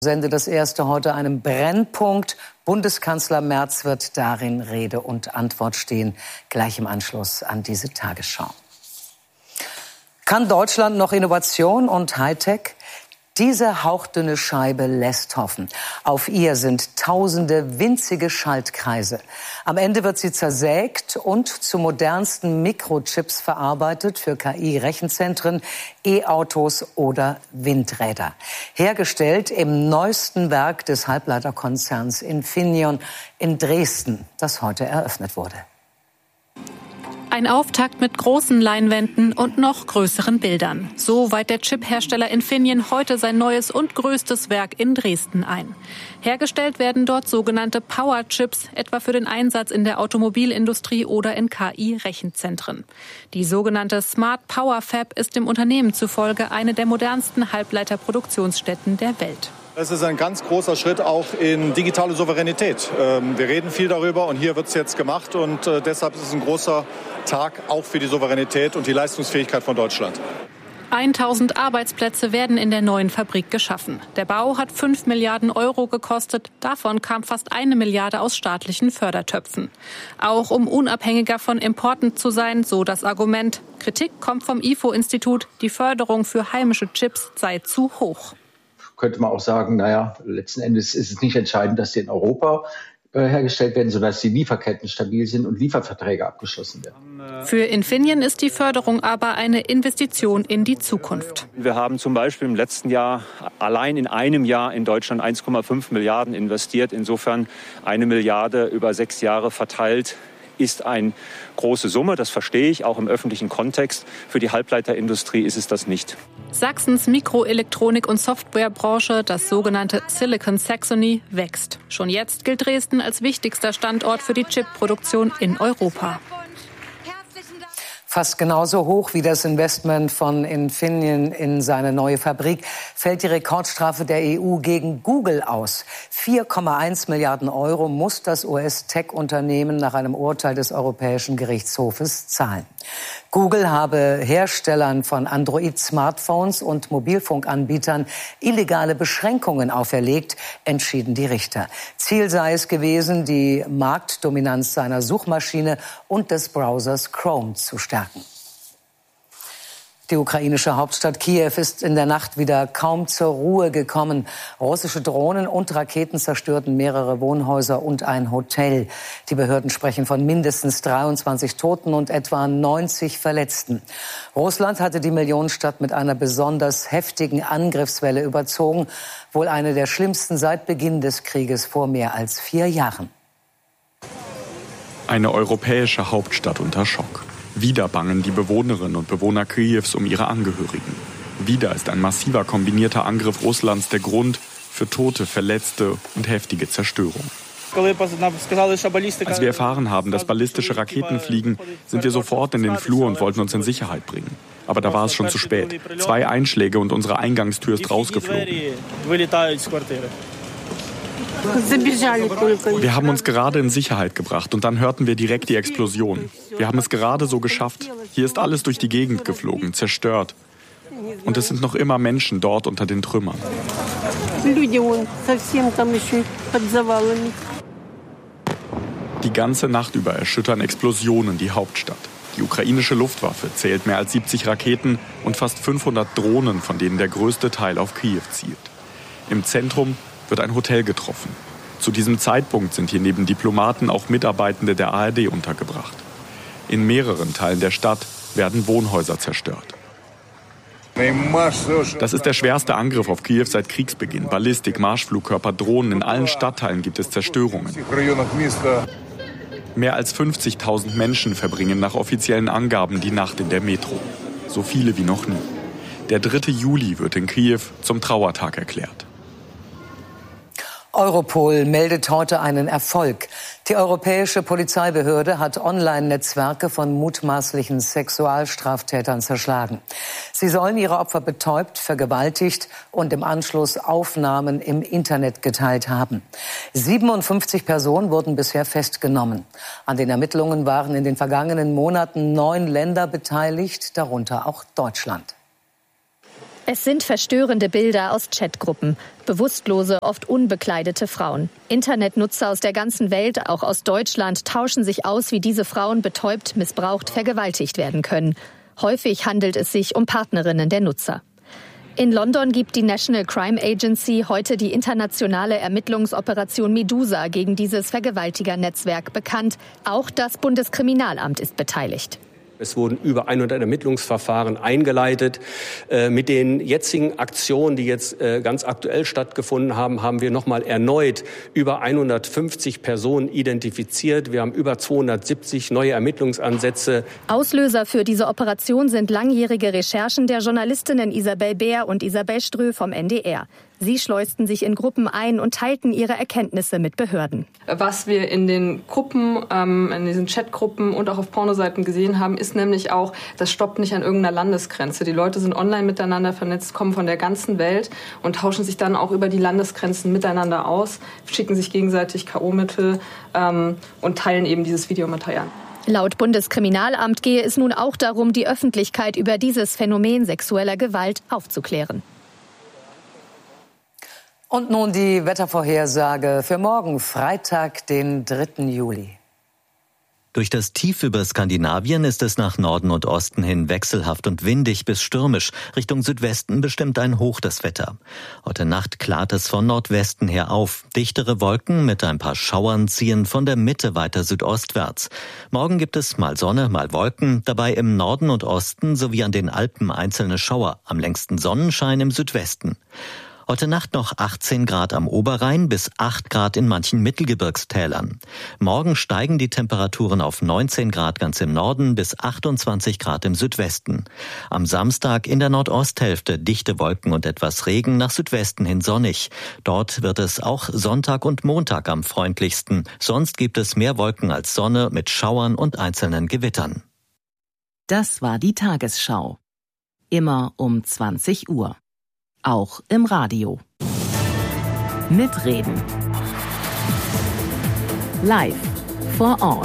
Sende das erste heute einem Brennpunkt. Bundeskanzler Merz wird darin Rede und Antwort stehen, gleich im Anschluss an diese Tagesschau. Kann Deutschland noch Innovation und Hightech? Diese hauchdünne Scheibe lässt hoffen. Auf ihr sind tausende winzige Schaltkreise. Am Ende wird sie zersägt und zu modernsten Mikrochips verarbeitet für KI-Rechenzentren, E-Autos oder Windräder. Hergestellt im neuesten Werk des Halbleiterkonzerns Infineon in Dresden, das heute eröffnet wurde. Ein Auftakt mit großen Leinwänden und noch größeren Bildern. So weiht der Chip-Hersteller Infineon heute sein neues und größtes Werk in Dresden ein. Hergestellt werden dort sogenannte Power-Chips, etwa für den Einsatz in der Automobilindustrie oder in KI-Rechenzentren. Die sogenannte Smart Power Fab ist dem Unternehmen zufolge eine der modernsten Halbleiterproduktionsstätten der Welt. Es ist ein ganz großer Schritt auch in digitale Souveränität. Wir reden viel darüber und hier wird es jetzt gemacht und deshalb ist es ein großer Tag auch für die Souveränität und die Leistungsfähigkeit von Deutschland. 1000 Arbeitsplätze werden in der neuen Fabrik geschaffen. Der Bau hat 5 Milliarden Euro gekostet. Davon kam fast 1 Milliarde aus staatlichen Fördertöpfen. Auch um unabhängiger von Importen zu sein, so das Argument. Kritik kommt vom IFO-Institut. Die Förderung für heimische Chips sei zu hoch. Könnte man auch sagen, naja, letzten Endes ist es nicht entscheidend, dass die in Europa hergestellt werden, sondern dass die Lieferketten stabil sind und Lieferverträge abgeschlossen werden. Für Infineon ist die Förderung aber eine Investition in die Zukunft. Wir haben zum Beispiel im letzten Jahr allein in einem Jahr in Deutschland 1,5 Milliarden investiert. Insofern 1 Milliarde über 6 Jahre verteilt ist eine große Summe. Das verstehe ich, auch im öffentlichen Kontext. Für die Halbleiterindustrie ist es das nicht. Sachsens Mikroelektronik- und Softwarebranche, das sogenannte Silicon Saxony, wächst. Schon jetzt gilt Dresden als wichtigster Standort für die Chipproduktion in Europa. Fast genauso hoch wie das Investment von Infineon in seine neue Fabrik fällt die Rekordstrafe der EU gegen Google aus. 4,1 Milliarden Euro muss das US-Tech-Unternehmen nach einem Urteil des Europäischen Gerichtshofes zahlen. Google habe Herstellern von Android-Smartphones und Mobilfunkanbietern illegale Beschränkungen auferlegt, entschieden die Richter. Ziel sei es gewesen, die Marktdominanz seiner Suchmaschine und des Browsers Chrome zu stärken. Die ukrainische Hauptstadt Kiew ist in der Nacht wieder kaum zur Ruhe gekommen. Russische Drohnen und Raketen zerstörten mehrere Wohnhäuser und ein Hotel. Die Behörden sprechen von mindestens 23 Toten und etwa 90 Verletzten. Russland hatte die Millionenstadt mit einer besonders heftigen Angriffswelle überzogen. Wohl eine der schlimmsten seit Beginn des Krieges vor mehr als 4 Jahren. Eine europäische Hauptstadt unter Schock. Wieder bangen die Bewohnerinnen und Bewohner Kiews um ihre Angehörigen. Wieder ist ein massiver kombinierter Angriff Russlands der Grund für Tote, Verletzte und heftige Zerstörung. Als wir erfahren haben, dass ballistische Raketen fliegen, sind wir sofort in den Flur und wollten uns in Sicherheit bringen. Aber da war es schon zu spät. 2 Einschläge und unsere Eingangstür ist rausgeflogen. Wir haben uns gerade in Sicherheit gebracht und dann hörten wir direkt die Explosion. Wir haben es gerade so geschafft. Hier ist alles durch die Gegend geflogen, zerstört. Und es sind noch immer Menschen dort unter den Trümmern. Die ganze Nacht über erschüttern Explosionen die Hauptstadt. Die ukrainische Luftwaffe zählt mehr als 70 Raketen und fast 500 Drohnen, von denen der größte Teil auf Kiew zielt. Im Zentrum wird ein Hotel getroffen. Zu diesem Zeitpunkt sind hier neben Diplomaten auch Mitarbeitende der ARD untergebracht. In mehreren Teilen der Stadt werden Wohnhäuser zerstört. Das ist der schwerste Angriff auf Kiew seit Kriegsbeginn. Ballistik, Marschflugkörper, Drohnen. In allen Stadtteilen gibt es Zerstörungen. Mehr als 50.000 Menschen verbringen nach offiziellen Angaben die Nacht in der Metro. So viele wie noch nie. Der 3. Juli wird in Kiew zum Trauertag erklärt. Europol meldet heute einen Erfolg. Die europäische Polizeibehörde hat Online-Netzwerke von mutmaßlichen Sexualstraftätern zerschlagen. Sie sollen ihre Opfer betäubt, vergewaltigt und im Anschluss Aufnahmen im Internet geteilt haben. 57 Personen wurden bisher festgenommen. An den Ermittlungen waren in den vergangenen Monaten 9 Länder beteiligt, darunter auch Deutschland. Es sind verstörende Bilder aus Chatgruppen. Bewusstlose, oft unbekleidete Frauen. Internetnutzer aus der ganzen Welt, auch aus Deutschland, tauschen sich aus, wie diese Frauen betäubt, missbraucht, vergewaltigt werden können. Häufig handelt es sich um Partnerinnen der Nutzer. In London gibt die National Crime Agency heute die internationale Ermittlungsoperation Medusa gegen dieses Vergewaltigernetzwerk bekannt. Auch das Bundeskriminalamt ist beteiligt. Es wurden über 100 Ermittlungsverfahren eingeleitet. Mit den jetzigen Aktionen, die jetzt ganz aktuell stattgefunden haben, haben wir nochmal erneut über 150 Personen identifiziert. Wir haben über 270 neue Ermittlungsansätze. Auslöser für diese Operation sind langjährige Recherchen der Journalistinnen Isabel Bär und Isabel Strö vom NDR. Sie schleusten sich in Gruppen ein und teilten ihre Erkenntnisse mit Behörden. Was wir in den Gruppen, in diesen Chatgruppen und auch auf Pornoseiten gesehen haben, ist nämlich auch, das stoppt nicht an irgendeiner Landesgrenze. Die Leute sind online miteinander vernetzt, kommen von der ganzen Welt und tauschen sich dann auch über die Landesgrenzen miteinander aus, schicken sich gegenseitig K.O.-Mittel und teilen eben dieses Videomaterial. Laut Bundeskriminalamt gehe es nun auch darum, die Öffentlichkeit über dieses Phänomen sexueller Gewalt aufzuklären. Und nun die Wettervorhersage für morgen, Freitag, den 3. Juli. Durch das Tief über Skandinavien ist es nach Norden und Osten hin wechselhaft und windig bis stürmisch. Richtung Südwesten bestimmt ein Hoch das Wetter. Heute Nacht klart es von Nordwesten her auf. Dichtere Wolken mit ein paar Schauern ziehen von der Mitte weiter südostwärts. Morgen gibt es mal Sonne, mal Wolken, dabei im Norden und Osten sowie an den Alpen einzelne Schauer. Am längsten Sonnenschein im Südwesten. Heute Nacht noch 18 Grad am Oberrhein bis 8 Grad in manchen Mittelgebirgstälern. Morgen steigen die Temperaturen auf 19 Grad ganz im Norden bis 28 Grad im Südwesten. Am Samstag in der Nordosthälfte dichte Wolken und etwas Regen, nach Südwesten hin sonnig. Dort wird es auch Sonntag und Montag am freundlichsten. Sonst gibt es mehr Wolken als Sonne mit Schauern und einzelnen Gewittern. Das war die Tagesschau. Immer um 20 Uhr. Auch im Radio. Mitreden. Live vor Ort.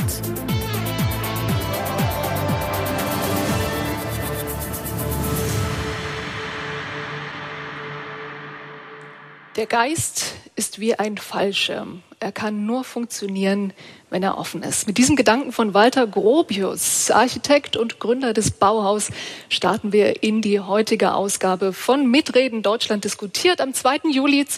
Der Geist ist wie ein Fallschirm. Er kann nur funktionieren, wenn er offen ist. Mit diesem Gedanken von Walter Gropius, Architekt und Gründer des Bauhaus, starten wir in die heutige Ausgabe von Mitreden Deutschland diskutiert am 2. Juli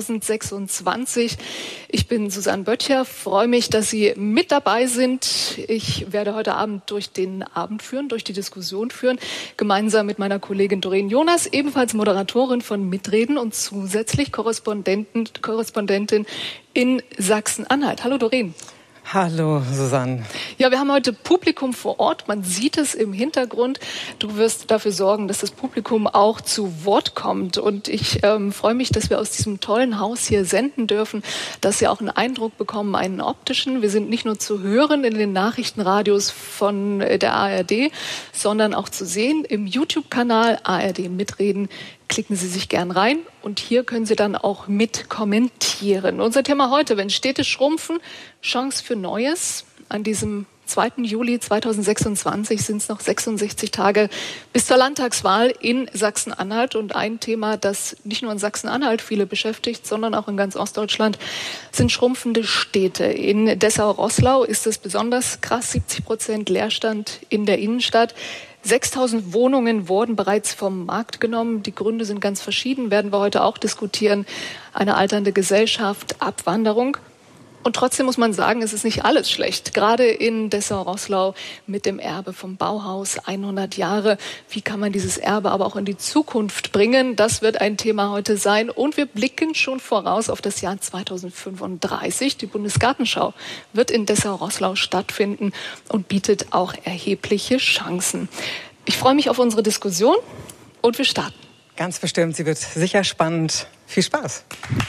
2026. Ich bin Susanne Böttcher, freue mich, dass Sie mit dabei sind. Ich werde heute Abend durch den Abend führen, durch die Diskussion führen, gemeinsam mit meiner Kollegin Doreen Jonas, ebenfalls Moderatorin von Mitreden und zusätzlich Korrespondentin in Sachsen-Anhalt. Hallo Doreen. Hallo Susanne. Ja, wir haben heute Publikum vor Ort. Man sieht es im Hintergrund. Du wirst dafür sorgen, dass das Publikum auch zu Wort kommt. Und ich freue mich, dass wir aus diesem tollen Haus hier senden dürfen, dass Sie auch einen Eindruck bekommen, einen optischen. Wir sind nicht nur zu hören in den Nachrichtenradios von der ARD, sondern auch zu sehen im YouTube-Kanal ARD Mitreden. Klicken Sie sich gern rein und hier können Sie dann auch mit kommentieren. Unser Thema heute, wenn Städte schrumpfen, Chance für Neues. An diesem 2. Juli 2026 sind es noch 66 Tage bis zur Landtagswahl in Sachsen-Anhalt. Und ein Thema, das nicht nur in Sachsen-Anhalt viele beschäftigt, sondern auch in ganz Ostdeutschland, sind schrumpfende Städte. In Dessau-Roßlau ist es besonders krass, 70% Leerstand in der Innenstadt. 6.000 Wohnungen wurden bereits vom Markt genommen. Die Gründe sind ganz verschieden, werden wir heute auch diskutieren. Eine alternde Gesellschaft, Abwanderung. Und trotzdem muss man sagen, es ist nicht alles schlecht. Gerade in Dessau-Roßlau mit dem Erbe vom Bauhaus, 100 Jahre. Wie kann man dieses Erbe aber auch in die Zukunft bringen? Das wird ein Thema heute sein. Und wir blicken schon voraus auf das Jahr 2035. Die Bundesgartenschau wird in Dessau-Roßlau stattfinden und bietet auch erhebliche Chancen. Ich freue mich auf unsere Diskussion und wir starten. Ganz bestimmt, sie wird sicher spannend. Viel Spaß.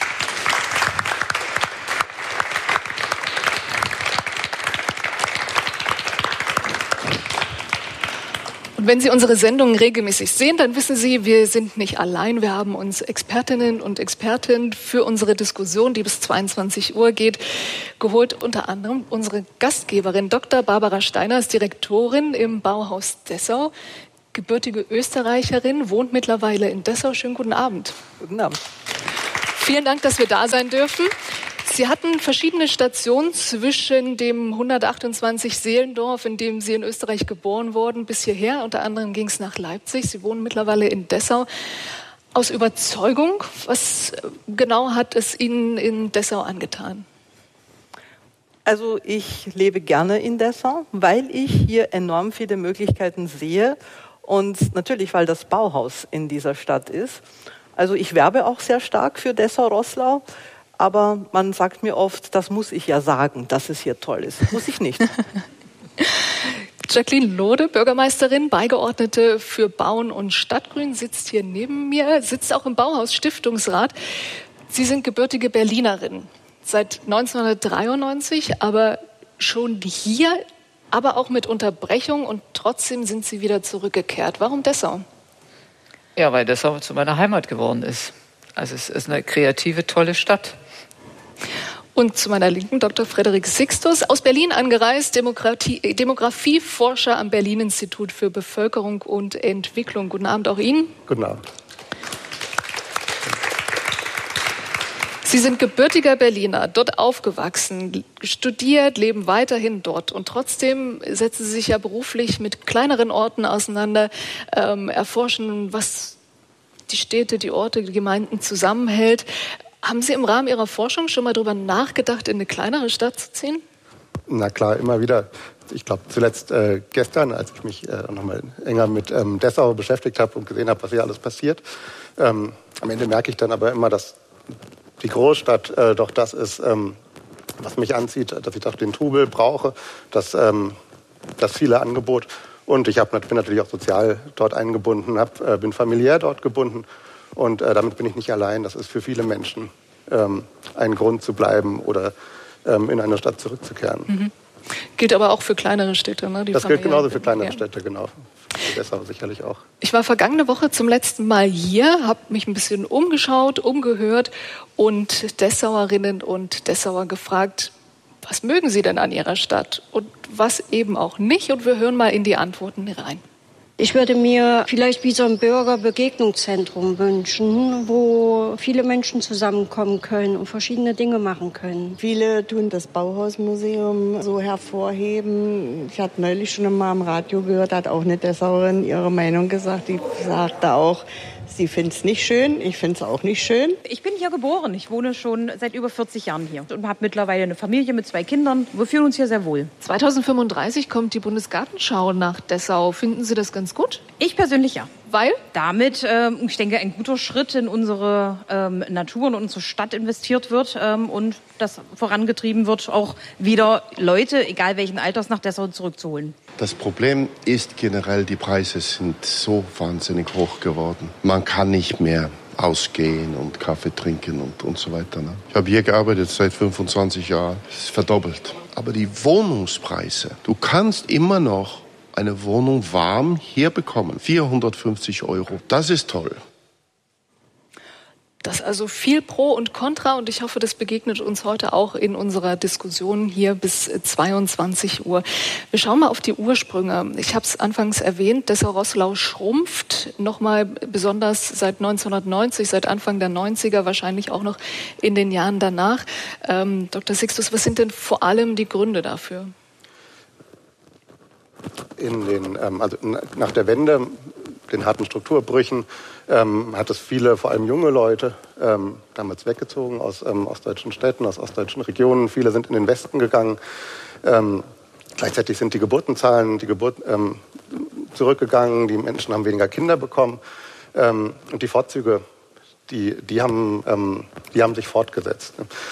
Wenn Sie unsere Sendungen regelmäßig sehen, dann wissen Sie, wir sind nicht allein. Wir haben uns Expertinnen und Experten für unsere Diskussion, die bis 22 Uhr geht, geholt. Unter anderem unsere Gastgeberin Dr. Barbara Steiner ist Direktorin im Bauhaus Dessau. gebürtige Österreicherin, wohnt mittlerweile in Dessau. Schönen guten Abend. Guten Abend. Vielen Dank, dass wir da sein dürfen. Sie hatten verschiedene Stationen zwischen dem 128 Seelendorf, in dem Sie in Österreich geboren wurden, bis hierher. Unter anderem ging es nach Leipzig. Sie wohnen mittlerweile in Dessau. Aus Überzeugung, was genau hat es Ihnen in Dessau angetan? Also ich lebe gerne in Dessau, weil ich hier enorm viele Möglichkeiten sehe und natürlich, weil das Bauhaus in dieser Stadt ist. Also ich werbe auch sehr stark für Dessau-Roßlau, aber man sagt mir oft, das muss ich ja sagen, dass es hier toll ist. Muss ich nicht. Jacqueline Lode, Bürgermeisterin, Beigeordnete für Bauen und Stadtgrün, sitzt hier neben mir, sitzt auch im Bauhaus Stiftungsrat. Sie sind gebürtige Berlinerin. Seit 1993, aber schon hier, aber auch mit Unterbrechung und trotzdem sind Sie wieder zurückgekehrt. Warum Dessau? Ja, weil Dessau zu meiner Heimat geworden ist. Also es ist eine kreative, tolle Stadt. Und zu meiner Linken Dr. Frederik Sixtus, aus Berlin angereist, Demografieforscher am Berlin-Institut für Bevölkerung und Entwicklung. Guten Abend auch Ihnen. Guten Abend. Sie sind gebürtiger Berliner, dort aufgewachsen, studiert, leben weiterhin dort. Und trotzdem setzen Sie sich ja beruflich mit kleineren Orten auseinander, erforschen, was die Städte, die Orte, die Gemeinden zusammenhält. Haben Sie im Rahmen Ihrer Forschung schon mal darüber nachgedacht, in eine kleinere Stadt zu ziehen? Na klar, immer wieder. Ich glaube, zuletzt gestern, als ich mich nochmal enger mit Dessau beschäftigt habe und gesehen habe, was hier alles passiert. Am Ende merke ich dann aber immer, dass die Großstadt doch das ist, was mich anzieht, dass ich doch den Trubel brauche, das viele Angebot. Und ich bin natürlich auch sozial dort eingebunden, bin familiär dort gebunden. Und damit bin ich nicht allein. Das ist für viele Menschen ein Grund zu bleiben oder in eine Stadt zurückzukehren. Mhm. Gilt aber auch für kleinere Städte, ne? Das gilt genauso für kleinere Städte, genau. Für Dessau sicherlich auch. Ich war vergangene Woche zum letzten Mal hier, habe mich ein bisschen umgeschaut, umgehört und Dessauerinnen und Dessauer gefragt, was mögen Sie denn an Ihrer Stadt und was eben auch nicht? Und wir hören mal in die Antworten rein. Ich würde mir vielleicht wie so ein Bürgerbegegnungszentrum wünschen, wo viele Menschen zusammenkommen können und verschiedene Dinge machen können. Viele tun das Bauhausmuseum so hervorheben. Ich hatte neulich schon mal am Radio gehört, hat auch eine Dessauerin ihre Meinung gesagt. Die sagte auch, sie findet es nicht schön, ich finde es auch nicht schön. Ich bin hier geboren, ich wohne schon seit über 40 Jahren hier und habe mittlerweile eine Familie mit 2 Kindern. Wir fühlen uns hier sehr wohl. 2035 kommt die Bundesgartenschau nach Dessau. Finden Sie das ganz gut? Ich persönlich ja. Weil? Damit, ich denke, ein guter Schritt in unsere Natur und unsere Stadt investiert wird und das vorangetrieben wird, auch wieder Leute, egal welchen Alters, nach Dessau zurückzuholen. Das Problem ist generell, die Preise sind so wahnsinnig hoch geworden. Man kann nicht mehr ausgehen und Kaffee trinken und so weiter. Ne? Ich habe hier gearbeitet seit 25 Jahren. Es ist verdoppelt. Aber die Wohnungspreise, du kannst immer noch eine Wohnung warm hier bekommen. 450 €. Das ist toll. Das ist also viel Pro und Contra und ich hoffe, das begegnet uns heute auch in unserer Diskussion hier bis 22 Uhr. Wir schauen mal auf die Ursprünge. Ich habe es anfangs erwähnt, Dessau-Roßlau schrumpft nochmal besonders seit 1990, seit Anfang der 90er, wahrscheinlich auch noch in den Jahren danach. Dr. Sixtus, was sind denn vor allem die Gründe dafür? Nach der Wende, den harten Strukturbrüchen, hat es viele, vor allem junge Leute, damals weggezogen aus ostdeutschen Städten, aus ostdeutschen Regionen. Viele sind in den Westen gegangen. Gleichzeitig sind die Geburtenzahlen zurückgegangen. Die Menschen haben weniger Kinder bekommen. Und die Vorzüge, die haben sich fortgesetzt.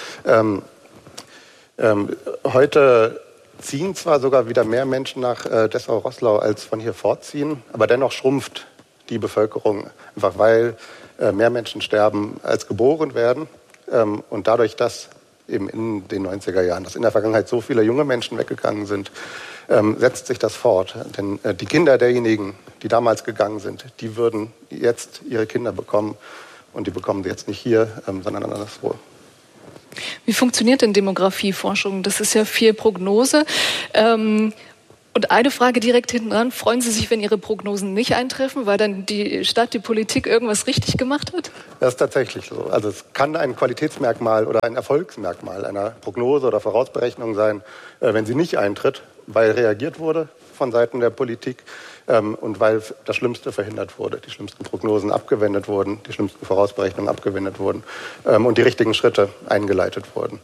Heute ziehen zwar sogar wieder mehr Menschen nach Dessau-Roßlau, als von hier fortziehen, aber dennoch schrumpft die Bevölkerung, einfach weil mehr Menschen sterben, als geboren werden. Und dadurch, dass eben in den 90er Jahren, dass in der Vergangenheit so viele junge Menschen weggegangen sind, setzt sich das fort. Denn die Kinder derjenigen, die damals gegangen sind, die würden jetzt ihre Kinder bekommen. Und die bekommen sie jetzt nicht hier, sondern anderswo. Wie funktioniert denn Demografieforschung? Das ist ja viel Prognose. Und eine Frage direkt hinten dran. Freuen Sie sich, wenn Ihre Prognosen nicht eintreffen, weil dann die Stadt, die Politik irgendwas richtig gemacht hat? Das ist tatsächlich so. Also es kann ein Qualitätsmerkmal oder ein Erfolgsmerkmal einer Prognose oder Vorausberechnung sein, wenn sie nicht eintritt, weil reagiert wurde von Seiten der Politik und weil das Schlimmste verhindert wurde, die schlimmsten Prognosen abgewendet wurden, die schlimmsten Vorausberechnungen abgewendet wurden und die richtigen Schritte eingeleitet wurden.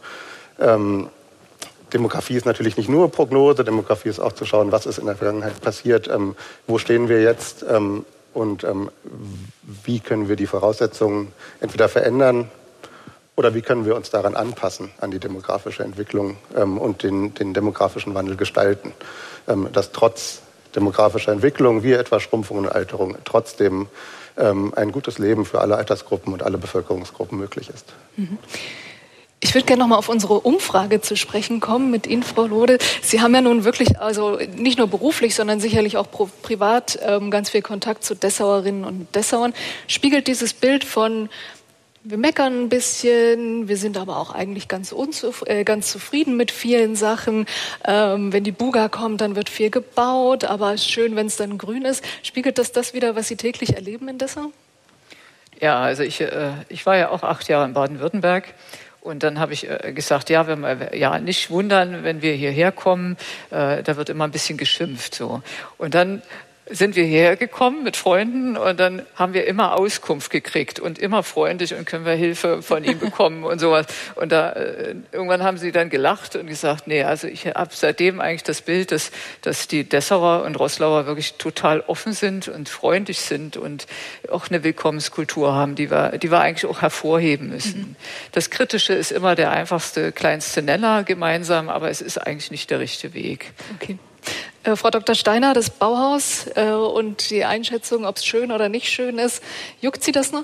Demografie ist natürlich nicht nur Prognose, Demografie ist auch zu schauen, was ist in der Vergangenheit passiert, wo stehen wir jetzt und wie können wir die Voraussetzungen entweder verändern oder wie können wir uns daran anpassen, an die demografische Entwicklung und den demografischen Wandel gestalten, dass trotz demografischer Entwicklung, wie etwa Schrumpfung und Alterung, trotzdem ein gutes Leben für alle Altersgruppen und alle Bevölkerungsgruppen möglich ist. Mhm. Ich würde gerne noch mal auf unsere Umfrage zu sprechen kommen mit Ihnen, Frau Lode. Sie haben ja nun wirklich, also nicht nur beruflich, sondern sicherlich auch privat ganz viel Kontakt zu Dessauerinnen und Dessauern. Spiegelt dieses Bild von, wir meckern ein bisschen, wir sind aber auch eigentlich ganz zufrieden mit vielen Sachen. Wenn die Buga kommt, dann wird viel gebaut, aber es ist schön, wenn es dann grün ist. Spiegelt das wieder, was Sie täglich erleben in Dessau? Ja, also ich war ja auch 8 Jahre in Baden-Württemberg. Und dann habe ich gesagt, ja, nicht wundern, wenn wir hierher kommen, da wird immer ein bisschen geschimpft, so. Und dann sind wir hierher gekommen mit Freunden und dann haben wir immer Auskunft gekriegt und immer freundlich und können wir Hilfe von ihm bekommen und sowas. Und da irgendwann haben sie dann gelacht und gesagt, nee, also ich habe seitdem eigentlich das Bild, dass die Dessauer und Roßlauer wirklich total offen sind und freundlich sind und auch eine Willkommenskultur haben, die wir eigentlich auch hervorheben müssen. Mhm. Das Kritische ist immer der einfachste, kleinste Nenner gemeinsam, aber es ist eigentlich nicht der richtige Weg. Okay. Frau Dr. Steiner, das Bauhaus und die Einschätzung, ob es schön oder nicht schön ist, juckt Sie das noch?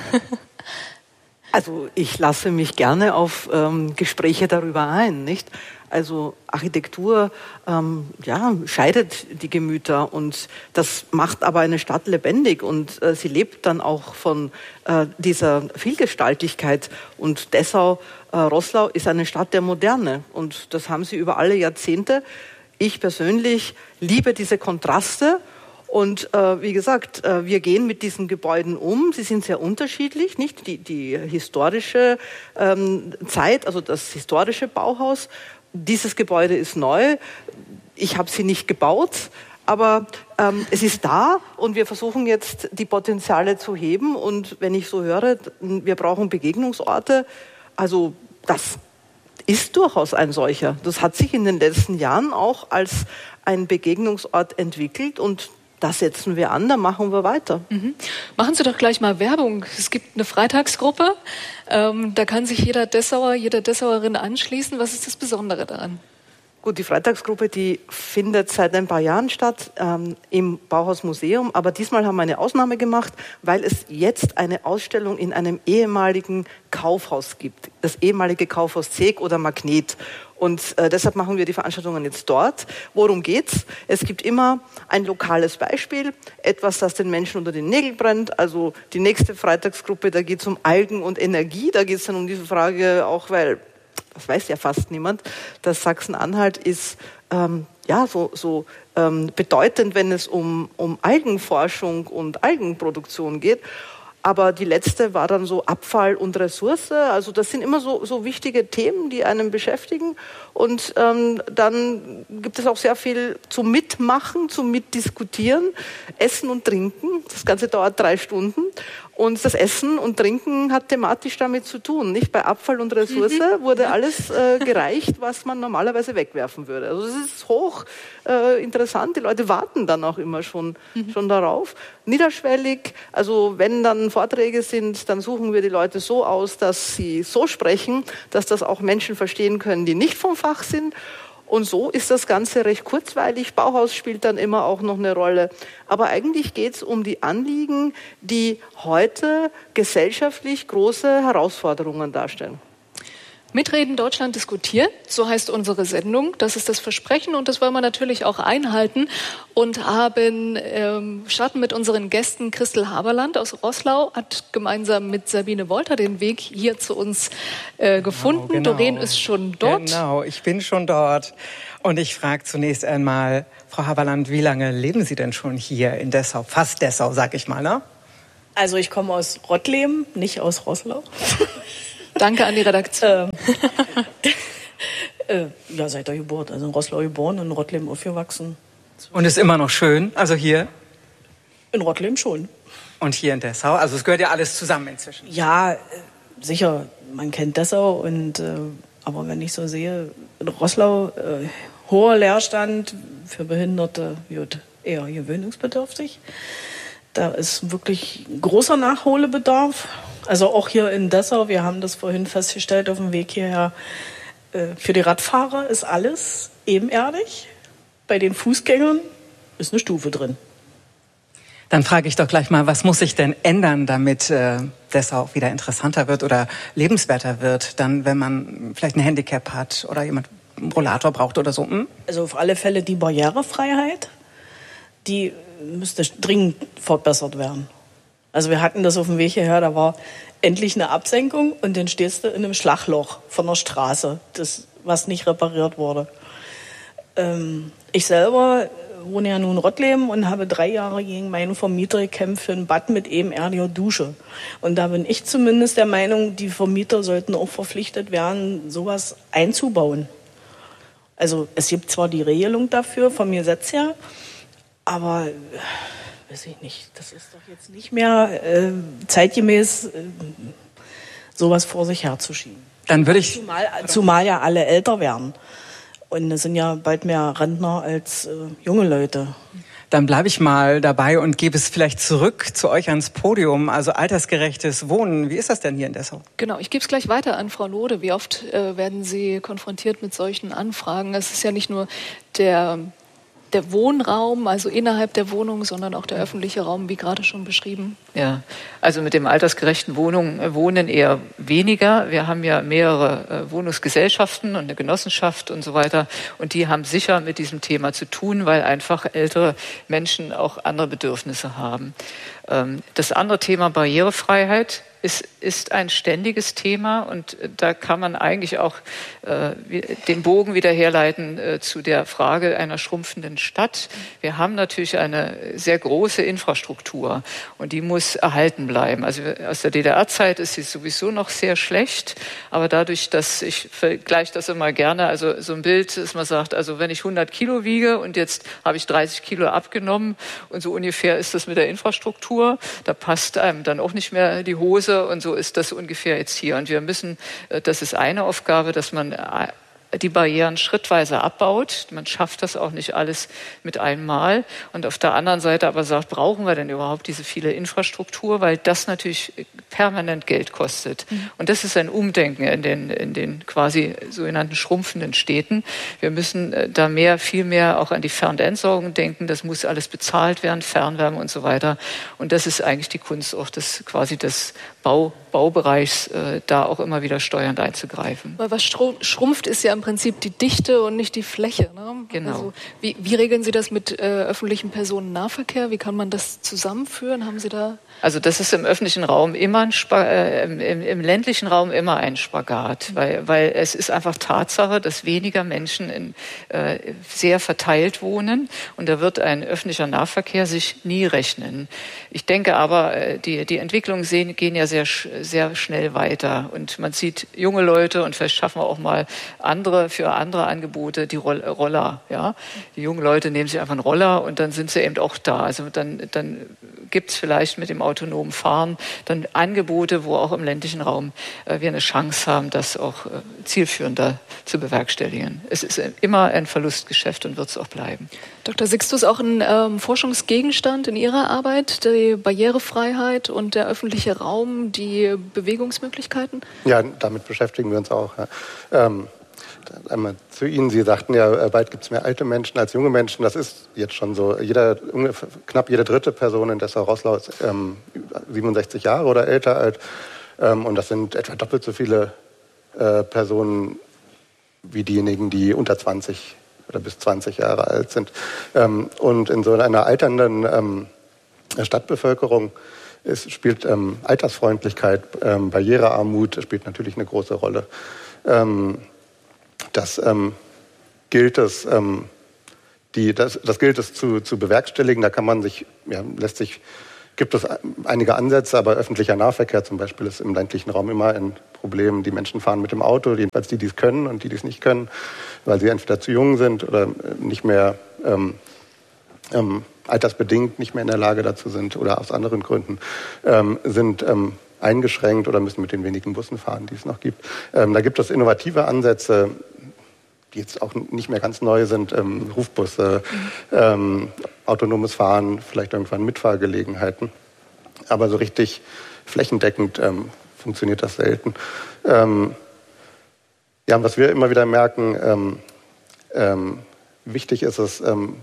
Also ich lasse mich gerne auf Gespräche darüber ein, nicht? Also Architektur scheidet die Gemüter und das macht aber eine Stadt lebendig und sie lebt dann auch von dieser Vielgestaltigkeit. Und Dessau, Roßlau ist eine Stadt der Moderne und das haben sie über alle Jahrzehnte. Ich persönlich liebe diese Kontraste und wie gesagt, wir gehen mit diesen Gebäuden um. Sie sind sehr unterschiedlich, nicht? Die historische Zeit, also das historische Bauhaus. Dieses Gebäude ist neu. Ich habe sie nicht gebaut, aber es ist da und wir versuchen jetzt die Potenziale zu heben. Und wenn ich so höre, wir brauchen Begegnungsorte, also das ist durchaus ein solcher. Das hat sich in den letzten Jahren auch als ein Begegnungsort entwickelt und da setzen wir an, da machen wir weiter. Mhm. Machen Sie doch gleich mal Werbung. Es gibt eine Freitagsgruppe, da kann sich jeder Dessauer, jede Dessauerin anschließen. Was ist das Besondere daran? Gut, die Freitagsgruppe, die findet seit ein paar Jahren statt im Bauhausmuseum. Aber diesmal haben wir eine Ausnahme gemacht, weil es jetzt eine Ausstellung in einem ehemaligen Kaufhaus gibt. Das ehemalige Kaufhaus Zeeg oder Magnet. Und deshalb machen wir die Veranstaltungen jetzt dort. Worum geht's? Es gibt immer ein lokales Beispiel, etwas, das den Menschen unter den Nägeln brennt. Also die nächste Freitagsgruppe, da geht's um Algen und Energie. Da geht's dann um diese Frage auch, weil das weiß ja fast niemand, dass Sachsen-Anhalt ist bedeutend, wenn es um Algenforschung und Algenproduktion geht. Aber die letzte war dann so Abfall und Ressource. Also das sind immer so wichtige Themen, die einen beschäftigen. Und dann gibt es auch sehr viel zum Mitmachen, zum Mitdiskutieren, Essen und Trinken. Das Ganze dauert 3 Stunden. Und das Essen und Trinken hat thematisch damit zu tun. Nicht bei Abfall und Ressource wurde alles gereicht, was man normalerweise wegwerfen würde. Also es ist hoch interessant. Die Leute warten dann auch immer schon darauf. Niederschwellig, also wenn dann Vorträge sind, dann suchen wir die Leute so aus, dass sie so sprechen, dass das auch Menschen verstehen können, die nicht vom Fach sind. Und so ist das Ganze recht kurzweilig. Bauhaus spielt dann immer auch noch eine Rolle. Aber eigentlich geht es um die Anliegen, die heute gesellschaftlich große Herausforderungen darstellen. Mitreden Deutschland diskutiert, so heißt unsere Sendung. Das ist das Versprechen und das wollen wir natürlich auch einhalten und starten mit unseren Gästen. Christel Haberland aus Roßlau hat gemeinsam mit Sabine Wolter den Weg hier zu uns gefunden. Genau. Doreen ist schon dort. Genau, ich bin schon dort und ich frage zunächst einmal, Frau Haberland, wie lange leben Sie denn schon hier in Dessau? Fast Dessau, sag ich mal, ne? Also ich komme aus Rottleben, nicht aus Roßlau. Danke an die Redaktion. Ja, seit der Geburt. Also in Roßlau geboren und in Rottleben aufgewachsen. Und ist immer noch schön? Also hier? In Rottleben schon. Und hier in Dessau? Also es gehört ja alles zusammen inzwischen. Ja, sicher. Man kennt Dessau. Aber wenn ich so sehe, in Roßlau hoher Leerstand für Behinderte, wird eher gewöhnungsbedürftig. Da ist wirklich großer Nachholbedarf. Also auch hier in Dessau, wir haben das vorhin festgestellt auf dem Weg hierher, für die Radfahrer ist alles ebenerdig. Bei den Fußgängern ist eine Stufe drin. Dann frage ich doch gleich mal, was muss sich denn ändern, damit Dessau wieder interessanter wird oder lebenswerter wird, dann, wenn man vielleicht ein Handicap hat oder jemand einen Rollator braucht oder so? Also auf alle Fälle die Barrierefreiheit, die müsste dringend verbessert werden. Also wir hatten das auf dem Weg hierher, da war endlich eine Absenkung und dann stehst du in einem Schlagloch von der Straße, was nicht repariert wurde. Ich selber wohne ja nun in Rottleben und habe 3 Jahre gegen meinen Vermieter gekämpft für ein Bad mit ebenerdiger Dusche. Und da bin ich zumindest der Meinung, die Vermieter sollten auch verpflichtet werden, sowas einzubauen. Also es gibt zwar die Regelung dafür vom Gesetz her, aber weiß ich nicht, das ist doch jetzt nicht mehr zeitgemäß, sowas vor sich herzuschieben. Dann würde ich zumal ja alle älter werden. Und es sind ja bald mehr Rentner als junge Leute. Dann bleibe ich mal dabei und gebe es vielleicht zurück zu euch ans Podium. Also altersgerechtes Wohnen. Wie ist das denn hier in Dessau? Genau, ich gebe es gleich weiter an Frau Lode. Wie oft werden Sie konfrontiert mit solchen Anfragen? Es ist ja nicht nur der Wohnraum, also innerhalb der Wohnung, sondern auch der öffentliche Raum, wie gerade schon beschrieben? Ja, also mit dem altersgerechten Wohnen eher weniger. Wir haben ja mehrere Wohnungsgesellschaften und eine Genossenschaft und so weiter. Und die haben sicher mit diesem Thema zu tun, weil einfach ältere Menschen auch andere Bedürfnisse haben. Das andere Thema Barrierefreiheit ist ein ständiges Thema und da kann man eigentlich auch den Bogen wieder herleiten zu der Frage einer schrumpfenden Stadt. Wir haben natürlich eine sehr große Infrastruktur und die muss erhalten bleiben. Also aus der DDR-Zeit ist sie sowieso noch sehr schlecht, aber dadurch, dass ich vergleiche das immer gerne, also so ein Bild, dass man sagt, also wenn ich 100 Kilo wiege und jetzt habe ich 30 Kilo abgenommen und so ungefähr ist das mit der Infrastruktur, da passt einem dann auch nicht mehr die Hose. Und so ist das ungefähr jetzt hier. Und wir müssen, das ist eine Aufgabe, dass man die Barrieren schrittweise abbaut. Man schafft das auch nicht alles mit einmal. Und auf der anderen Seite aber sagt, brauchen wir denn überhaupt diese viele Infrastruktur? Weil das natürlich permanent Geld kostet. Und das ist ein Umdenken in den quasi sogenannten schrumpfenden Städten. Wir müssen da viel mehr auch an die Fern- und Entsorgung denken. Das muss alles bezahlt werden, Fernwärme und so weiter. Und das ist eigentlich die Kunst auch des Baubereichs, da auch immer wieder steuernd einzugreifen. Weil was schrumpft, ist ja im Prinzip die Dichte und nicht die Fläche. Ne? Genau. Also, wie regeln Sie das mit öffentlichem Personennahverkehr? Wie kann man das zusammenführen? Haben Sie da? Also das ist im öffentlichen Raum immer im ländlichen Raum immer ein Spagat, weil es ist einfach Tatsache, dass weniger Menschen sehr verteilt wohnen und da wird ein öffentlicher Nahverkehr sich nie rechnen. Ich denke aber, die Entwicklungen gehen ja sehr schnell weiter und man sieht junge Leute und vielleicht schaffen wir auch mal für andere Angebote die Roller. Ja? Die jungen Leute nehmen sich einfach einen Roller und dann sind sie eben auch da. Also dann gibt es vielleicht mit dem autonomen Fahren dann Angebote, wo auch im ländlichen Raum wir eine Chance haben, das auch zielführender zu bewerkstelligen. Es ist immer ein Verlustgeschäft und wird es auch bleiben. Dr. Sixtus, auch ein Forschungsgegenstand in Ihrer Arbeit, die Barrierefreiheit und der öffentliche Raum, die Bewegungsmöglichkeiten? Ja, damit beschäftigen wir uns auch. Ja. Einmal zu Ihnen, Sie sagten ja, bald gibt es mehr alte Menschen als junge Menschen. Das ist jetzt schon so. Knapp jede dritte Person in Dessau-Roßlau ist 67 Jahre oder älter alt. Und das sind etwa doppelt so viele Personen wie diejenigen, die unter 20 oder bis 20 Jahre alt sind. Und in so einer alternden Stadtbevölkerung spielt Altersfreundlichkeit, Barrierearmut spielt natürlich eine große Rolle. Das gilt es zu bewerkstelligen. Da kann man gibt es einige Ansätze, aber öffentlicher Nahverkehr zum Beispiel ist im ländlichen Raum immer ein Problem. Die Menschen fahren mit dem Auto, jedenfalls die es können und die es nicht können, weil sie entweder zu jung sind oder nicht mehr altersbedingt nicht mehr in der Lage dazu sind oder aus anderen Gründen sind eingeschränkt oder müssen mit den wenigen Bussen fahren, die es noch gibt. Da gibt es innovative Ansätze, die jetzt auch nicht mehr ganz neu sind, Rufbusse, autonomes Fahren, vielleicht irgendwann Mitfahrgelegenheiten. Aber so richtig flächendeckend funktioniert das selten. Was wir immer wieder merken, wichtig ist es,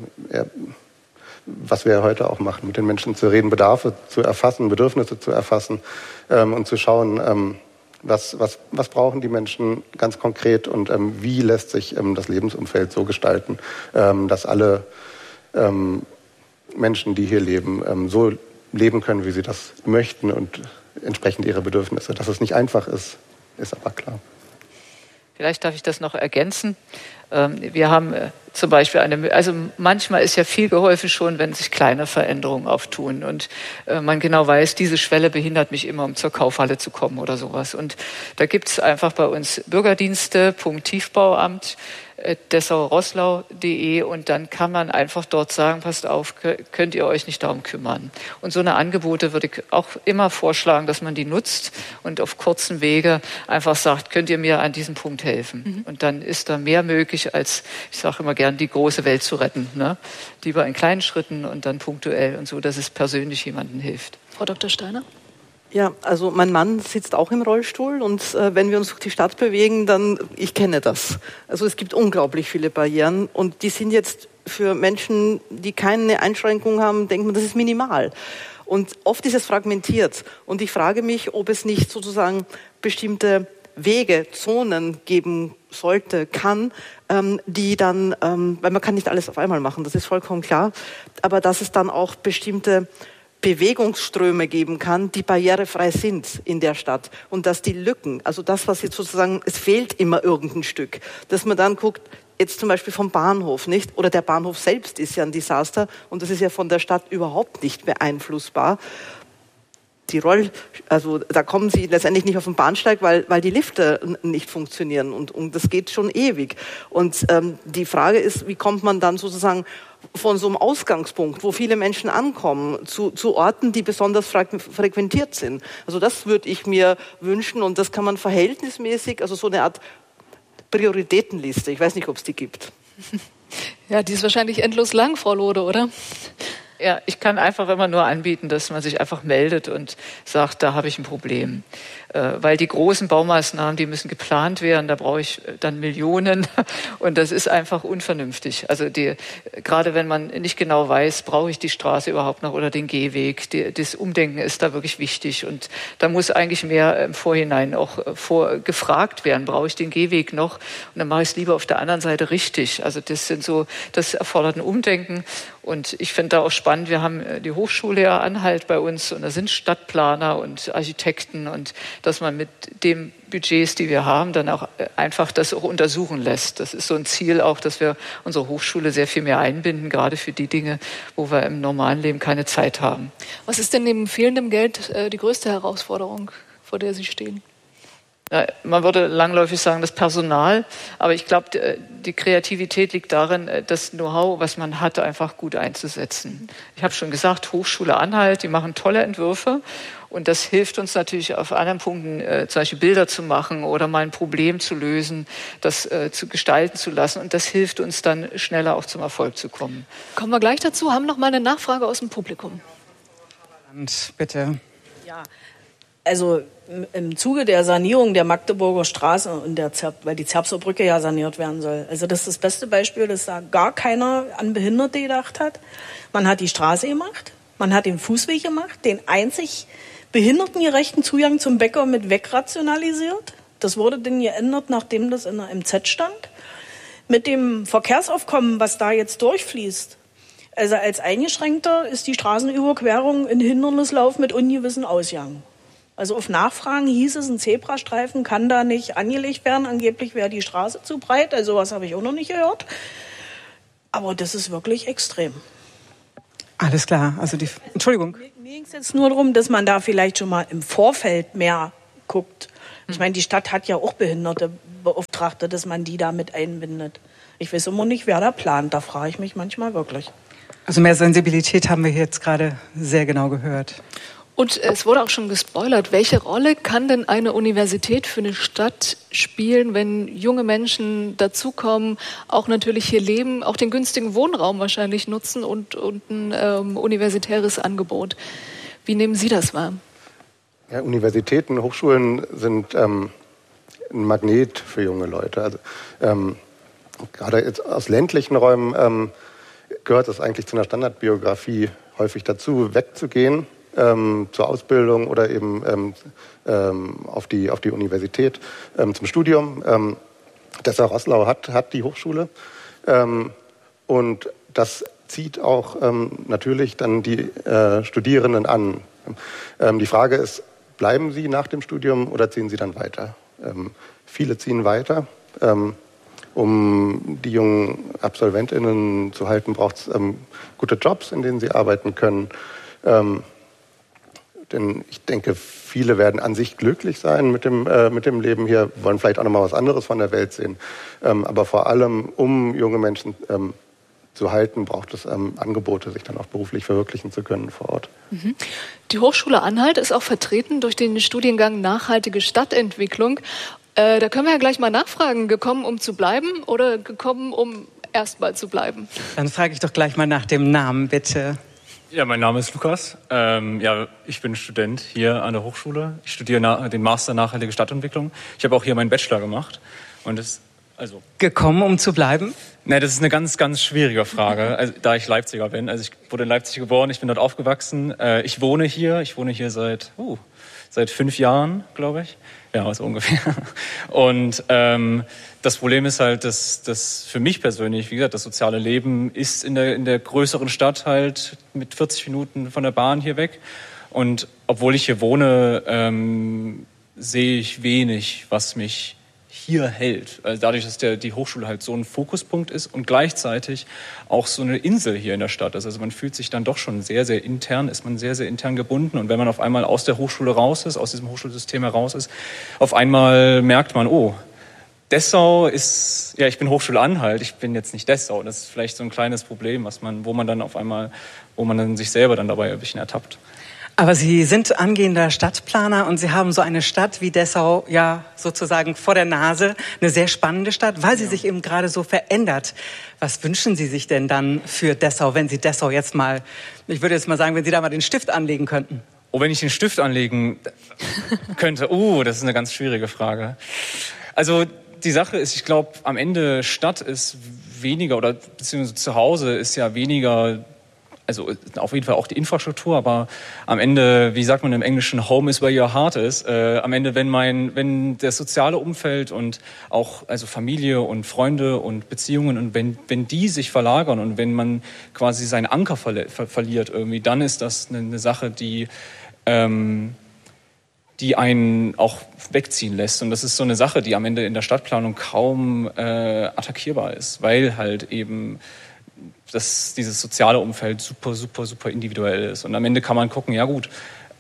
was wir heute auch machen, mit den Menschen zu reden, Bedarfe zu erfassen, Bedürfnisse zu erfassen und zu schauen, was brauchen die Menschen ganz konkret und wie lässt sich das Lebensumfeld so gestalten, dass alle Menschen, die hier leben, so leben können, wie sie das möchten und entsprechend ihre Bedürfnisse. Dass es nicht einfach ist, ist aber klar. Vielleicht darf ich das noch ergänzen. Wir haben zum Beispiel manchmal ist ja viel geholfen schon, wenn sich kleine Veränderungen auftun und man genau weiß, diese Schwelle behindert mich immer, um zur Kaufhalle zu kommen oder sowas. Und da gibt es einfach bei uns Bürgerdienste.tiefbauamt dessau-roßlau.de und dann kann man einfach dort sagen, passt auf, könnt ihr euch nicht darum kümmern. Und so eine Angebote würde ich auch immer vorschlagen, dass man die nutzt und auf kurzen Wege einfach sagt, könnt ihr mir an diesem Punkt helfen? Und dann ist da mehr möglich, als, ich sage immer gern, die große Welt zu retten. Ne? Lieber in kleinen Schritten und dann punktuell und so, dass es persönlich jemandem hilft. Frau Dr. Steiner? Ja, also mein Mann sitzt auch im Rollstuhl und wenn wir uns durch die Stadt bewegen, dann, ich kenne das. Also es gibt unglaublich viele Barrieren und die sind jetzt für Menschen, die keine Einschränkung haben, denkt man, das ist minimal. Und oft ist es fragmentiert und ich frage mich, ob es nicht sozusagen bestimmte Wege, Zonen geben sollte, kann, die dann, weil man kann nicht alles auf einmal machen, das ist vollkommen klar, aber dass es dann auch bestimmte Bewegungsströme geben kann, die barrierefrei sind in der Stadt und dass die Lücken, also das, was jetzt sozusagen, es fehlt immer irgendein Stück, dass man dann guckt, jetzt zum Beispiel vom Bahnhof, nicht? Oder der Bahnhof selbst ist ja ein Desaster und das ist ja von der Stadt überhaupt nicht beeinflussbar. Also da kommen Sie letztendlich nicht auf den Bahnsteig, weil die Lifte nicht funktionieren und das geht schon ewig. Und die Frage ist, wie kommt man dann sozusagen von so einem Ausgangspunkt, wo viele Menschen ankommen, zu Orten, die besonders frequentiert sind. Also das würde ich mir wünschen und das kann man verhältnismäßig, also so eine Art Prioritätenliste, ich weiß nicht, ob es die gibt. Ja, die ist wahrscheinlich endlos lang, Frau Lode, oder? Ja, ich kann einfach immer nur anbieten, dass man sich einfach meldet und sagt, da habe ich ein Problem. Weil die großen Baumaßnahmen, die müssen geplant werden, da brauche ich dann Millionen und das ist einfach unvernünftig. Also gerade wenn man nicht genau weiß, brauche ich die Straße überhaupt noch oder den Gehweg, das Umdenken ist da wirklich wichtig und da muss eigentlich mehr im Vorhinein auch gefragt werden, brauche ich den Gehweg noch und dann mache ich es lieber auf der anderen Seite richtig. Also das erfordert ein Umdenken und ich finde da auch spannend, wir haben die Hochschule ja Anhalt bei uns und da sind Stadtplaner und Architekten und dass man mit den Budgets, die wir haben, dann auch einfach das auch untersuchen lässt. Das ist so ein Ziel auch, dass wir unsere Hochschule sehr viel mehr einbinden, gerade für die Dinge, wo wir im normalen Leben keine Zeit haben. Was ist denn neben fehlendem Geld die größte Herausforderung, vor der Sie stehen? Ja, man würde langläufig sagen, das Personal, aber ich glaube, die Kreativität liegt darin, das Know-how, was man hat, einfach gut einzusetzen. Ich habe schon gesagt, Hochschule Anhalt, die machen tolle Entwürfe und das hilft uns natürlich auf anderen Punkten, zum Beispiel Bilder zu machen oder mal ein Problem zu lösen, das zu gestalten zu lassen und das hilft uns dann schneller auch zum Erfolg zu kommen. Kommen wir gleich dazu, haben noch mal eine Nachfrage aus dem Publikum. Bitte. Ja. Also im Zuge der Sanierung der Magdeburger Straße und weil die Zerbster Brücke ja saniert werden soll. Also das ist das beste Beispiel, dass da gar keiner an Behinderte gedacht hat. Man hat die Straße gemacht, man hat den Fußweg gemacht, den einzig behindertengerechten Zugang zum Bäcker mit wegrationalisiert. Das wurde dann geändert, nachdem das in der MZ stand. Mit dem Verkehrsaufkommen, was da jetzt durchfließt, also als Eingeschränkter ist die Straßenüberquerung ein Hindernislauf mit ungewissen Ausgang. Also auf Nachfragen hieß es, ein Zebrastreifen kann da nicht angelegt werden. Angeblich wäre die Straße zu breit. Also sowas habe ich auch noch nicht gehört. Aber das ist wirklich extrem. Alles klar. Also Entschuldigung. Mir ging es jetzt nur darum, dass man da vielleicht schon mal im Vorfeld mehr guckt. Ich meine, die Stadt hat ja auch behinderte Beauftragte, dass man die da mit einbindet. Ich weiß immer nicht, wer da plant. Da frage ich mich manchmal wirklich. Also mehr Sensibilität haben wir jetzt gerade sehr genau gehört. Und es wurde auch schon gespoilert. Welche Rolle kann denn eine Universität für eine Stadt spielen, wenn junge Menschen dazukommen, auch natürlich hier leben, auch den günstigen Wohnraum wahrscheinlich nutzen und ein universitäres Angebot? Wie nehmen Sie das wahr? Ja, Universitäten, Hochschulen sind ein Magnet für junge Leute. Also, gerade jetzt aus ländlichen Räumen gehört es eigentlich zu einer Standardbiografie häufig dazu, wegzugehen zur Ausbildung oder eben auf die Universität zum Studium. Dessau-Roßlau hat die Hochschule und das zieht auch natürlich dann die Studierenden an. Die Frage ist, bleiben sie nach dem Studium oder ziehen sie dann weiter? Viele ziehen weiter. Um die jungen AbsolventInnen zu halten, braucht es gute Jobs, in denen sie arbeiten können. Denn ich denke, viele werden an sich glücklich sein mit dem Leben hier, wollen vielleicht auch noch mal was anderes von der Welt sehen. Aber vor allem, um junge Menschen zu halten, braucht es Angebote, sich dann auch beruflich verwirklichen zu können vor Ort. Die Hochschule Anhalt ist auch vertreten durch den Studiengang Nachhaltige Stadtentwicklung. Da können wir ja gleich mal nachfragen, gekommen, um zu bleiben oder gekommen, um erstmal zu bleiben? Dann frage ich doch gleich mal nach dem Namen, bitte. Ja, mein Name ist Lukas. Ich bin Student hier an der Hochschule. Ich studiere den Master Nachhaltige Stadtentwicklung. Ich habe auch hier meinen Bachelor gemacht. Und gekommen, um zu bleiben? Ne, das ist eine ganz, ganz schwierige Frage, da ich Leipziger bin. Also ich wurde in Leipzig geboren, ich bin dort aufgewachsen. Ich wohne hier seit 5 Jahren, glaube ich. Ja, so ungefähr. Und das Problem ist halt, dass für mich persönlich, wie gesagt, das soziale Leben ist in der größeren Stadt halt mit 40 Minuten von der Bahn hier weg. Und obwohl ich hier wohne, sehe ich wenig, was mich hier hält. Also dadurch, dass die Hochschule halt so ein Fokuspunkt ist und gleichzeitig auch so eine Insel hier in der Stadt ist. Also man fühlt sich dann doch schon sehr, sehr intern, ist man sehr, sehr intern gebunden. Und wenn man auf einmal aus der Hochschule raus ist, aus diesem Hochschulsystem heraus ist, auf einmal merkt man, oh, Dessau ist, ja, ich bin Hochschule Anhalt, ich bin jetzt nicht Dessau. Das ist vielleicht so ein kleines Problem, wo man dann sich selber dann dabei ein bisschen ertappt. Aber Sie sind angehender Stadtplaner und Sie haben so eine Stadt wie Dessau ja sozusagen vor der Nase, eine sehr spannende Stadt, weil sie sich eben gerade so verändert. Was wünschen Sie sich denn dann für Dessau, wenn Sie Dessau jetzt mal, ich würde jetzt mal sagen, wenn Sie da mal den Stift anlegen könnten? Oh, wenn ich den Stift anlegen könnte, das ist eine ganz schwierige Frage. Also die Sache ist, ich glaube, am Ende Stadt ist weniger oder beziehungsweise zu Hause ist ja weniger. Also auf jeden Fall auch die Infrastruktur, aber am Ende, wie sagt man im Englischen, home is where your heart is. Am Ende, wenn das soziale Umfeld und auch also Familie und Freunde und Beziehungen und wenn die sich verlagern und wenn man quasi seinen Anker verliert irgendwie, dann ist das eine Sache, die einen auch wegziehen lässt. Und das ist so eine Sache, die am Ende in der Stadtplanung kaum attackierbar ist, weil halt eben dass dieses soziale Umfeld super, super, super individuell ist. Und am Ende kann man gucken, ja gut,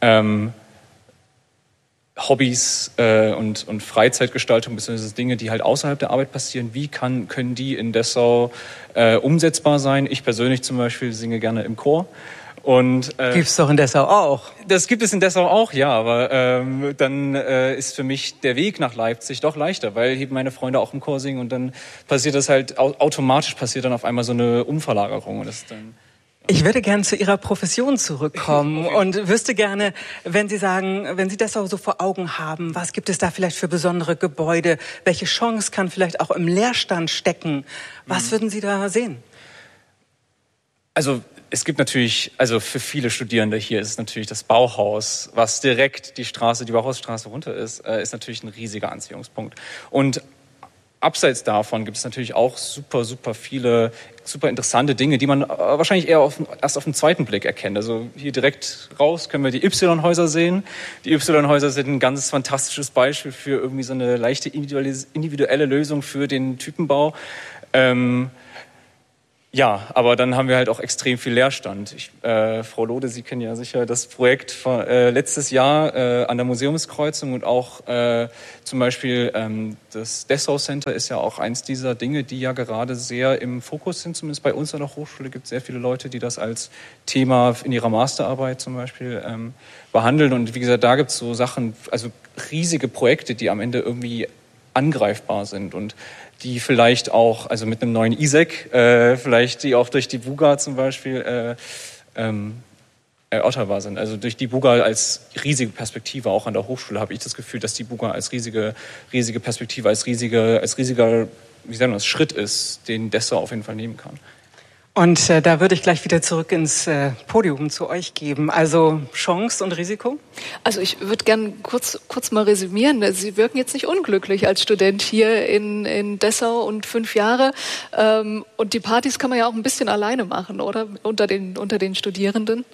Hobbys und Freizeitgestaltung, beziehungsweise Dinge, die halt außerhalb der Arbeit passieren, wie können die in Dessau umsetzbar sein? Ich persönlich zum Beispiel singe gerne im Chor. Gibt's doch in Dessau auch. Das gibt es in Dessau auch, ja, aber dann ist für mich der Weg nach Leipzig doch leichter, weil eben meine Freunde auch im Chor singen und dann passiert das halt automatisch dann auf einmal so eine Umverlagerung und das ist dann. Ich würde gerne zu Ihrer Profession zurückkommen und wüsste gerne, wenn Sie Dessau so vor Augen haben, was gibt es da vielleicht für besondere Gebäude? Welche Chance kann vielleicht auch im Leerstand stecken? Was würden Sie da sehen? Also es gibt natürlich, also für viele Studierende hier ist natürlich das Bauhaus, was direkt die Bauhausstraße runter ist natürlich ein riesiger Anziehungspunkt. Und abseits davon gibt es natürlich auch super viele, super interessante Dinge, die man wahrscheinlich eher erst auf den zweiten Blick erkennt. Also hier direkt raus können wir die Y-Häuser sehen. Die Y-Häuser sind ein ganz fantastisches Beispiel für irgendwie so eine leichte individuelle Lösung für den Typenbau. Ja, aber dann haben wir halt auch extrem viel Leerstand. Frau Lode, Sie kennen ja sicher das Projekt von letztes Jahr an der Museumskreuzung und auch zum Beispiel das Dessau Center ist ja auch eins dieser Dinge, die ja gerade sehr im Fokus sind. Zumindest bei uns an der Hochschule gibt es sehr viele Leute, die das als Thema in ihrer Masterarbeit zum Beispiel behandeln. Und wie gesagt, da gibt es so Sachen, also riesige Projekte, die am Ende irgendwie angreifbar sind und die vielleicht auch, also mit einem neuen ISEC, vielleicht die auch durch die Buga zum Beispiel erörterbar sind. Also durch die Buga als riesige Perspektive, auch an der Hochschule habe ich das Gefühl, dass die Buga als riesige Perspektive, als riesiger, wie sagen wir das, Schritt ist, den Dessau auf jeden Fall nehmen kann. Und da würde ich gleich wieder zurück ins Podium zu euch geben. Also Chance und Risiko? Also ich würde gerne kurz mal resümieren. Sie wirken jetzt nicht unglücklich als Student hier in Dessau und 5 Jahre. Und die Partys kann man ja auch ein bisschen alleine machen, oder? Unter den Studierenden.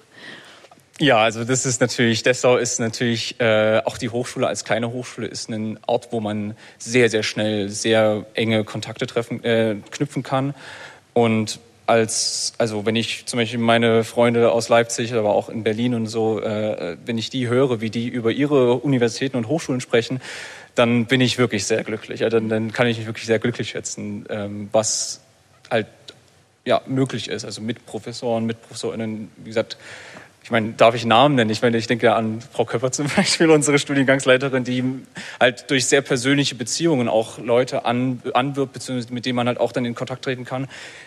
Ja, also das ist natürlich, Dessau ist natürlich, auch die Hochschule als kleine Hochschule ist ein Ort, wo man sehr, sehr schnell sehr enge Kontakte knüpfen kann. Und also wenn ich zum Beispiel meine Freunde aus Leipzig, aber auch in Berlin und so, wenn ich die höre, wie die über ihre Universitäten und Hochschulen sprechen, dann bin ich wirklich sehr glücklich. Also dann kann ich mich wirklich sehr glücklich schätzen, was halt ja möglich ist. Also mit Professoren, mit ProfessorInnen, wie gesagt, ich meine, darf ich Namen nennen? Ich meine, ich denke an Frau Köpper zum Beispiel, unsere Studiengangsleiterin, die halt durch sehr persönliche Beziehungen auch Leute anwirbt, beziehungsweise mit denen man halt auch dann in Kontakt treten kann.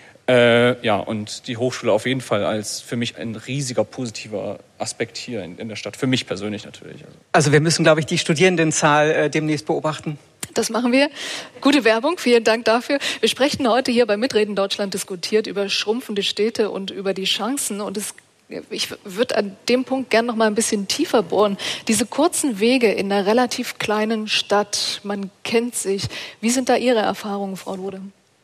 Ja, und die Hochschule auf jeden Fall als für mich ein riesiger positiver Aspekt hier in der Stadt. Für mich persönlich natürlich. Also wir müssen, glaube ich, die Studierendenzahl demnächst beobachten. Das machen wir. Gute Werbung, vielen Dank dafür. Wir sprechen heute hier bei Mitreden Deutschland diskutiert über schrumpfende Städte und über die Chancen. Und ich würde an dem Punkt gerne noch mal ein bisschen tiefer bohren. Diese kurzen Wege in einer relativ kleinen Stadt, man kennt sich. Wie sind da Ihre Erfahrungen, Frau Lode?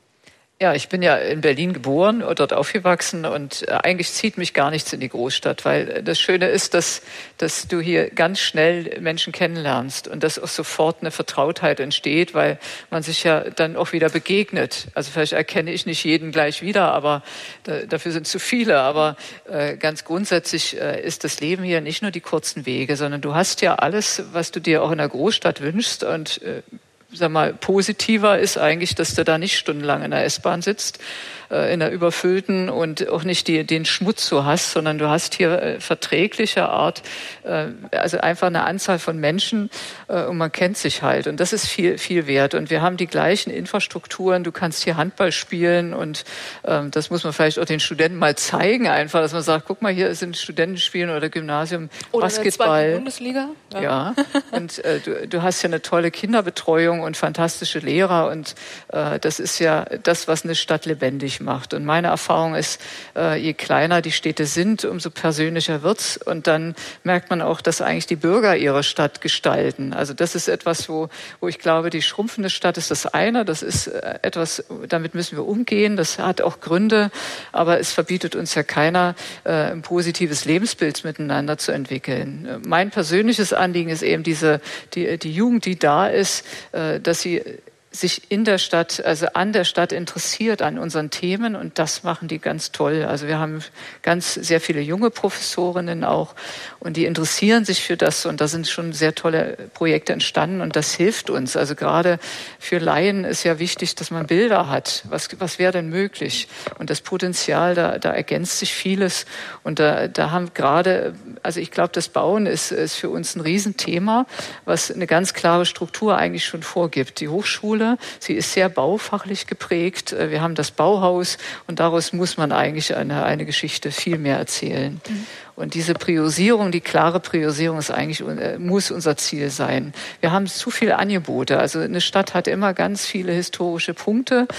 Ja, ich bin ja in Berlin geboren und dort aufgewachsen und eigentlich zieht mich gar nichts in die Großstadt, weil das Schöne ist, dass du hier ganz schnell Menschen kennenlernst und dass auch sofort eine Vertrautheit entsteht, weil man sich ja dann auch wieder begegnet. Also vielleicht erkenne ich nicht jeden gleich wieder, aber dafür sind zu viele. Aber ganz grundsätzlich ist das Leben hier nicht nur die kurzen Wege, sondern du hast ja alles, was du dir auch in der Großstadt wünschst und sag mal, positiver ist eigentlich, dass du da nicht stundenlang in der S-Bahn sitzt, in der überfüllten und auch nicht den Schmutz so hast, sondern du hast hier verträglicher Art, also einfach eine Anzahl von Menschen und man kennt sich halt und das ist viel, viel wert und wir haben die gleichen Infrastrukturen, du kannst hier Handball spielen und das muss man vielleicht auch den Studenten mal zeigen einfach, dass man sagt, guck mal, hier sind Studentenspielen oder Gymnasium, oder Basketball. Oder Bundesliga. Ja, und du hast ja eine tolle Kinderbetreuung und fantastische Lehrer und das ist ja das, was eine Stadt lebendig macht. Und meine Erfahrung ist, je kleiner die Städte sind, umso persönlicher wird's und dann merkt man auch, dass eigentlich die Bürger ihre Stadt gestalten. Also das ist etwas, wo ich glaube, die schrumpfende Stadt ist das eine, das ist etwas, damit müssen wir umgehen, das hat auch Gründe, aber es verbietet uns ja keiner, ein positives Lebensbild miteinander zu entwickeln. Mein persönliches Anliegen ist eben die Jugend, die da ist, dass sie sich in der Stadt, also an der Stadt interessiert, an unseren Themen und das machen die ganz toll. Also wir haben sehr viele junge Professorinnen auch und die interessieren sich für das und da sind schon sehr tolle Projekte entstanden und das hilft uns. Also gerade für Laien ist ja wichtig, dass man Bilder hat. Was wäre denn möglich? Und das Potenzial, da ergänzt sich vieles und da haben gerade, also ich glaube, das Bauen ist für uns ein Riesenthema, was eine ganz klare Struktur eigentlich schon vorgibt. Die Hochschule, sie ist sehr baufachlich geprägt. Wir haben das Bauhaus und daraus muss man eigentlich eine Geschichte viel mehr erzählen. Mhm. Und diese Priorisierung, die klare Priorisierung ist eigentlich, muss unser Ziel sein. Wir haben zu viele Angebote. Also eine Stadt hat immer ganz viele historische Punkte.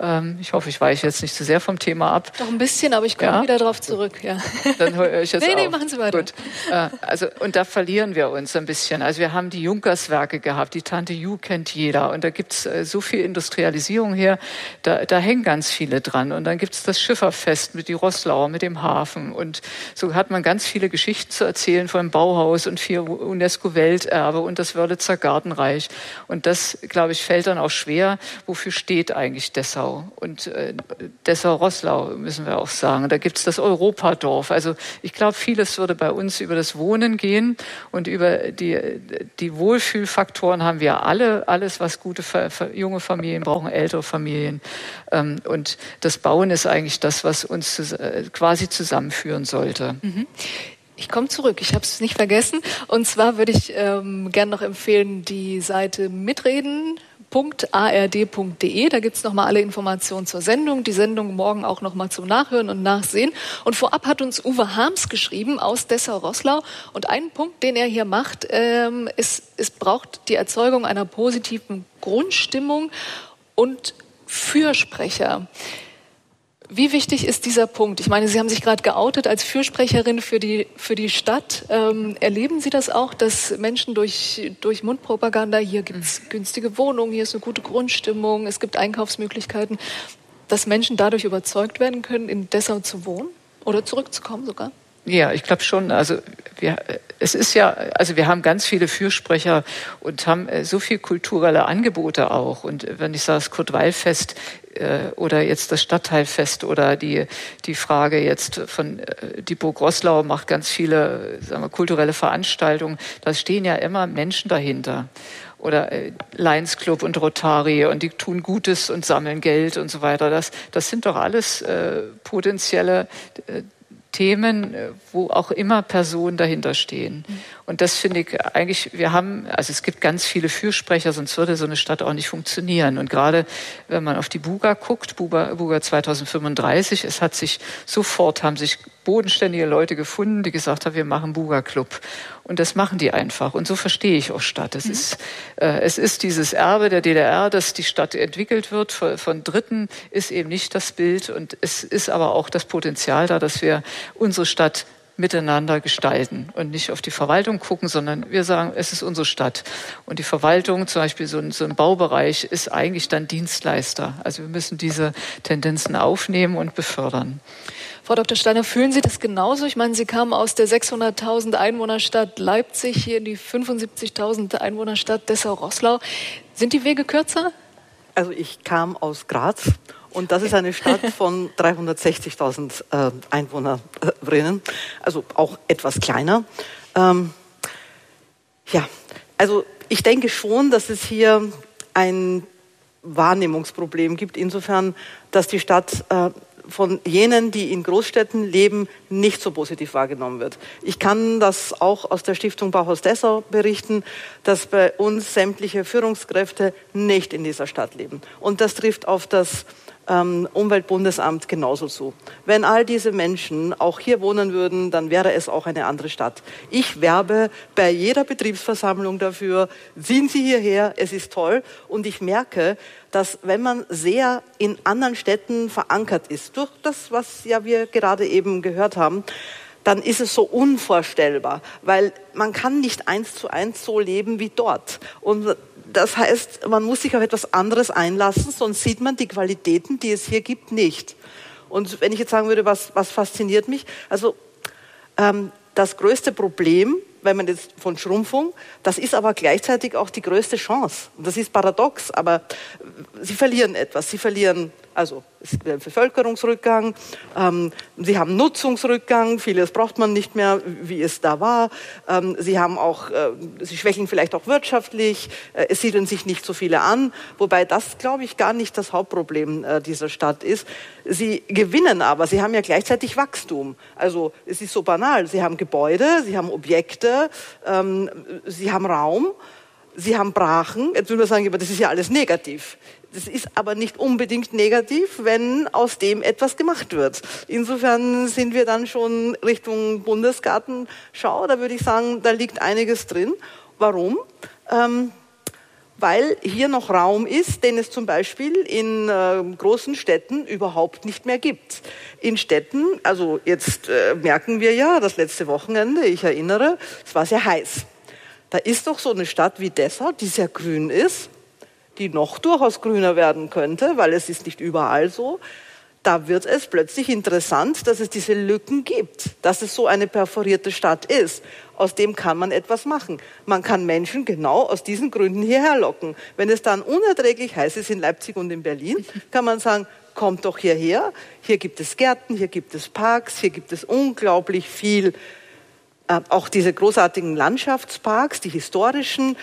Ich hoffe, ich weiche jetzt nicht zu sehr vom Thema ab. Doch ein bisschen, aber ich komme wieder drauf zurück. Ja. Dann höre ich jetzt Nee, machen Sie weiter. Gut. Und da verlieren wir uns ein bisschen. Also wir haben die Junkerswerke gehabt, die Tante Ju kennt jeder. Und da gibt's so viel Industrialisierung her, da hängen ganz viele dran. Und dann gibt's das Schifferfest mit die Roslauer, mit dem Hafen. Und so hat man ganz viele Geschichten zu erzählen von dem Bauhaus und 4 UNESCO-Welterbe und das Wörlitzer Gartenreich. Und das, glaube ich, fällt dann auch schwer. Wofür steht eigentlich Dessau? Und Dessau-Roßlau müssen wir auch sagen. Da gibt's das Europadorf. Also ich glaube, vieles würde bei uns über das Wohnen gehen und über die Wohlfühlfaktoren haben wir alle. Alles, was gute junge Familien brauchen, ältere Familien. Und das Bauen ist eigentlich das, was uns quasi zusammenführen sollte. Mhm. Ich komme zurück, ich habe es nicht vergessen. Und zwar würde ich gerne noch empfehlen, die Seite mitreden.ard.de. Da gibt's nochmal alle Informationen zur Sendung. Die Sendung morgen auch nochmal zum Nachhören und Nachsehen. Und vorab hat uns Uwe Harms geschrieben aus Dessau-Roßlau. Und ein Punkt, den er hier macht, ist, es braucht die Erzeugung einer positiven Grundstimmung und Fürsprecher. Wie wichtig ist dieser Punkt? Ich meine, Sie haben sich gerade geoutet als Fürsprecherin für die Stadt. Erleben Sie das auch, dass Menschen durch Mundpropaganda, hier gibt's günstige Wohnungen, hier ist eine gute Grundstimmung, es gibt Einkaufsmöglichkeiten, dass Menschen dadurch überzeugt werden können, in Dessau zu wohnen oder zurückzukommen sogar? Ja, ich glaube schon. Also wir haben ganz viele Fürsprecher und haben so viel kulturelle Angebote auch. Und wenn ich sage, das Kurt-Weil-Fest oder jetzt das Stadtteilfest oder die Frage jetzt von die Burg Roßlau macht ganz viele, sagen wir, kulturelle Veranstaltungen. Da stehen ja immer Menschen dahinter. Oder Lions Club und Rotary und die tun Gutes und sammeln Geld und so weiter. Das sind doch alles potenzielle Themen, wo auch immer Personen dahinter stehen. Und das finde ich eigentlich, es gibt ganz viele Fürsprecher, sonst würde so eine Stadt auch nicht funktionieren. Und gerade wenn man auf die Buga guckt, Buga 2035, haben sich bodenständige Leute gefunden, die gesagt haben, wir machen Buga Club. Und das machen die einfach. Und so verstehe ich auch Stadt. Es ist dieses Erbe der DDR, dass die Stadt entwickelt wird von Dritten, ist eben nicht das Bild. Und es ist aber auch das Potenzial da, dass wir unsere Stadt miteinander gestalten und nicht auf die Verwaltung gucken, sondern wir sagen, es ist unsere Stadt. Und die Verwaltung, zum Beispiel so ein Baubereich, ist eigentlich dann Dienstleister. Also wir müssen diese Tendenzen aufnehmen und befördern. Frau Dr. Steiner, fühlen Sie das genauso? Ich meine, Sie kamen aus der 600.000 Einwohnerstadt Leipzig hier in die 75.000 Einwohnerstadt Dessau-Roßlau. Sind die Wege kürzer? Also ich kam aus Graz. Und das ist eine Stadt von 360.000 Einwohnerinnen, also auch etwas kleiner. Also ich denke schon, dass es hier ein Wahrnehmungsproblem gibt, insofern, dass die Stadt von jenen, die in Großstädten leben, nicht so positiv wahrgenommen wird. Ich kann das auch aus der Stiftung Bauhaus Dessau berichten, dass bei uns sämtliche Führungskräfte nicht in dieser Stadt leben. Und das trifft auf das Umweltbundesamt genauso zu. Wenn all diese Menschen auch hier wohnen würden, dann wäre es auch eine andere Stadt. Ich werbe bei jeder Betriebsversammlung dafür, ziehen Sie hierher, es ist toll. Und ich merke, dass wenn man sehr in anderen Städten verankert ist, durch das, was ja wir gerade eben gehört haben, dann ist es so unvorstellbar, weil man kann nicht 1:1 so leben wie dort. Und das heißt, man muss sich auf etwas anderes einlassen, sonst sieht man die Qualitäten, die es hier gibt, nicht. Und wenn ich jetzt sagen würde, was fasziniert mich, also das größte Problem, wenn man jetzt von Schrumpfung, das ist aber gleichzeitig auch die größte Chance. Und das ist paradox, aber sie verlieren etwas. Sie verlieren, also es gibt einen Bevölkerungsrückgang, sie haben Nutzungsrückgang, vieles braucht man nicht mehr, wie es da war. Sie schwächeln vielleicht auch wirtschaftlich, es siedeln sich nicht so viele an, wobei das, glaube ich, gar nicht das Hauptproblem dieser Stadt ist. Sie gewinnen aber, sie haben ja gleichzeitig Wachstum. Also es ist so banal, sie haben Gebäude, sie haben Objekte, sie haben Raum, sie haben Brachen. Jetzt würde man sagen, aber das ist ja alles negativ. Das ist aber nicht unbedingt negativ, wenn aus dem etwas gemacht wird. Insofern sind wir dann schon Richtung Bundesgartenschau. Da würde ich sagen, da liegt einiges drin. Warum? weil hier noch Raum ist, den es zum Beispiel in großen Städten überhaupt nicht mehr gibt. In Städten, also jetzt merken wir ja, das letzte Wochenende, ich erinnere, es war sehr heiß. Da ist doch so eine Stadt wie Dessau, die sehr grün ist, die noch durchaus grüner werden könnte, weil es ist nicht überall so. Da wird es plötzlich interessant, dass es diese Lücken gibt, dass es so eine perforierte Stadt ist. Aus dem kann man etwas machen. Man kann Menschen genau aus diesen Gründen hierher locken. Wenn es dann unerträglich heiß ist in Leipzig und in Berlin, kann man sagen, kommt doch hierher. Hier gibt es Gärten, hier gibt es Parks, hier gibt es unglaublich viel, auch diese großartigen Landschaftsparks, die historischen.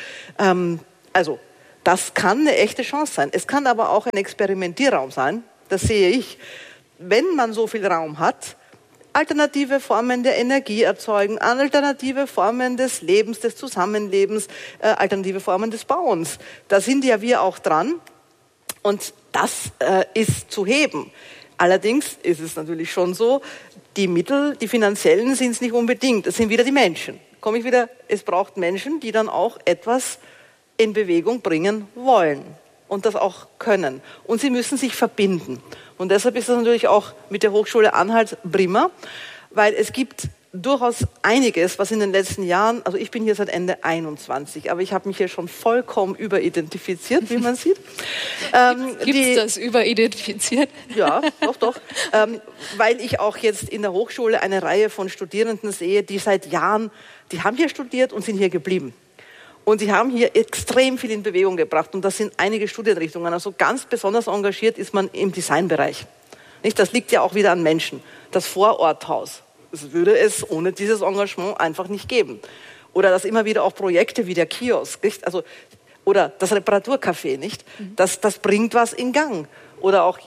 Also das kann eine echte Chance sein. Es kann aber auch ein Experimentierraum sein. Das sehe ich. Wenn man so viel Raum hat, alternative Formen der Energie erzeugen, alternative Formen des Lebens, des Zusammenlebens, alternative Formen des Bauens. Da sind ja wir auch dran und das ist zu heben. Allerdings ist es natürlich schon so, die Mittel, die finanziellen sind es nicht unbedingt, es sind wieder die Menschen. Es braucht Menschen, die dann auch etwas in Bewegung bringen wollen. Und das auch können. Und sie müssen sich verbinden. Und deshalb ist das natürlich auch mit der Hochschule Anhalt prima, weil es gibt durchaus einiges, was in den letzten Jahren, also ich bin hier seit Ende 21, aber ich habe mich hier schon vollkommen überidentifiziert, wie man sieht. Gibt es das überidentifiziert? Ja, doch. Weil ich auch jetzt in der Hochschule eine Reihe von Studierenden sehe, die seit Jahren, die haben hier studiert und sind hier geblieben. Und sie haben hier extrem viel in Bewegung gebracht. Und das sind einige Studienrichtungen. Also ganz besonders engagiert ist man im Designbereich. Nicht? Das liegt ja auch wieder an Menschen. Das Vororthaus, das würde es ohne dieses Engagement einfach nicht geben. Oder dass immer wieder auch Projekte wie der Kiosk, nicht? Also, oder das Reparaturcafé, nicht? Das bringt was in Gang. Oder auch,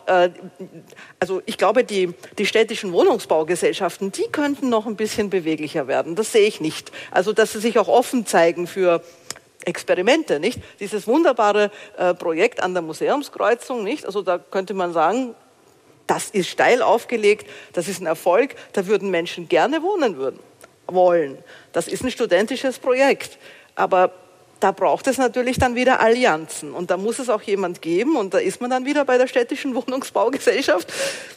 also ich glaube, die städtischen Wohnungsbaugesellschaften, die könnten noch ein bisschen beweglicher werden. Das sehe ich nicht. Also dass sie sich auch offen zeigen für Experimente, nicht? Dieses wunderbare Projekt an der Museumskreuzung, nicht? Also da könnte man sagen, das ist steil aufgelegt, das ist ein Erfolg, da würden Menschen gerne wohnen wollen. Das ist ein studentisches Projekt, aber da braucht es natürlich dann wieder Allianzen und da muss es auch jemand geben und da ist man dann wieder bei der städtischen Wohnungsbaugesellschaft.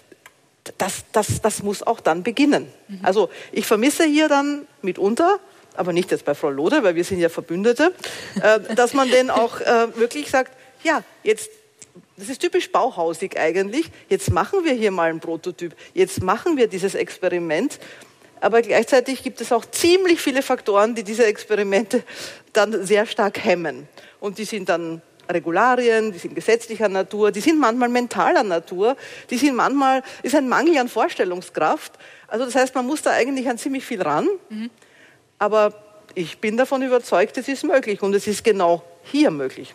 Das muss auch dann beginnen. Also ich vermisse hier dann mitunter, aber nicht jetzt bei Frau Lode, weil wir sind ja Verbündete, dass man denn auch wirklich sagt, ja, jetzt, das ist typisch bauhausig eigentlich, jetzt machen wir hier mal einen Prototyp, jetzt machen wir dieses Experiment, aber gleichzeitig gibt es auch ziemlich viele Faktoren, die diese Experimente dann sehr stark hemmen. Und die sind dann Regularien, die sind gesetzlicher Natur, die sind manchmal mentaler Natur, die sind manchmal, ist ein Mangel an Vorstellungskraft. Also das heißt, man muss da eigentlich an ziemlich viel ran. Aber ich bin davon überzeugt, es ist möglich und es ist genau hier möglich.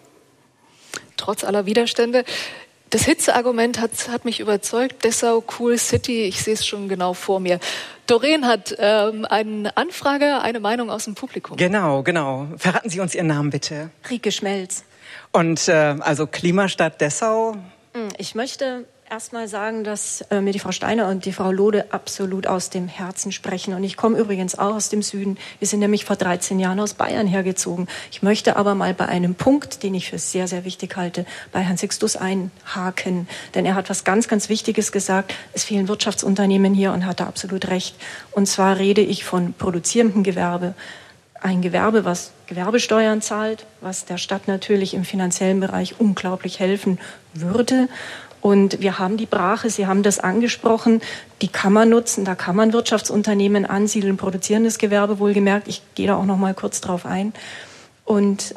Trotz aller Widerstände. Das Hitzeargument hat mich überzeugt. Dessau, cool City, ich sehe es schon genau vor mir. Doreen hat eine Anfrage, eine Meinung aus dem Publikum. Genau. Verraten Sie uns Ihren Namen bitte. Rike Schmelz. Und also Klimastadt Dessau? Ich möchte erstmal sagen, dass mir die Frau Steiner und die Frau Lode absolut aus dem Herzen sprechen. Und ich komme übrigens auch aus dem Süden. Wir sind nämlich vor 13 Jahren aus Bayern hergezogen. Ich möchte aber mal bei einem Punkt, den ich für sehr, sehr wichtig halte, bei Herrn Sixtus einhaken. Denn er hat was ganz, ganz Wichtiges gesagt. Es fehlen Wirtschaftsunternehmen hier und hat da absolut recht. Und zwar rede ich von produzierendem Gewerbe. Ein Gewerbe, was Gewerbesteuern zahlt, was der Stadt natürlich im finanziellen Bereich unglaublich helfen würde. Und wir haben die Brache, Sie haben das angesprochen, die kann man nutzen, da kann man Wirtschaftsunternehmen ansiedeln, produzierendes Gewerbe wohlgemerkt. Ich gehe da auch noch mal kurz drauf ein. Und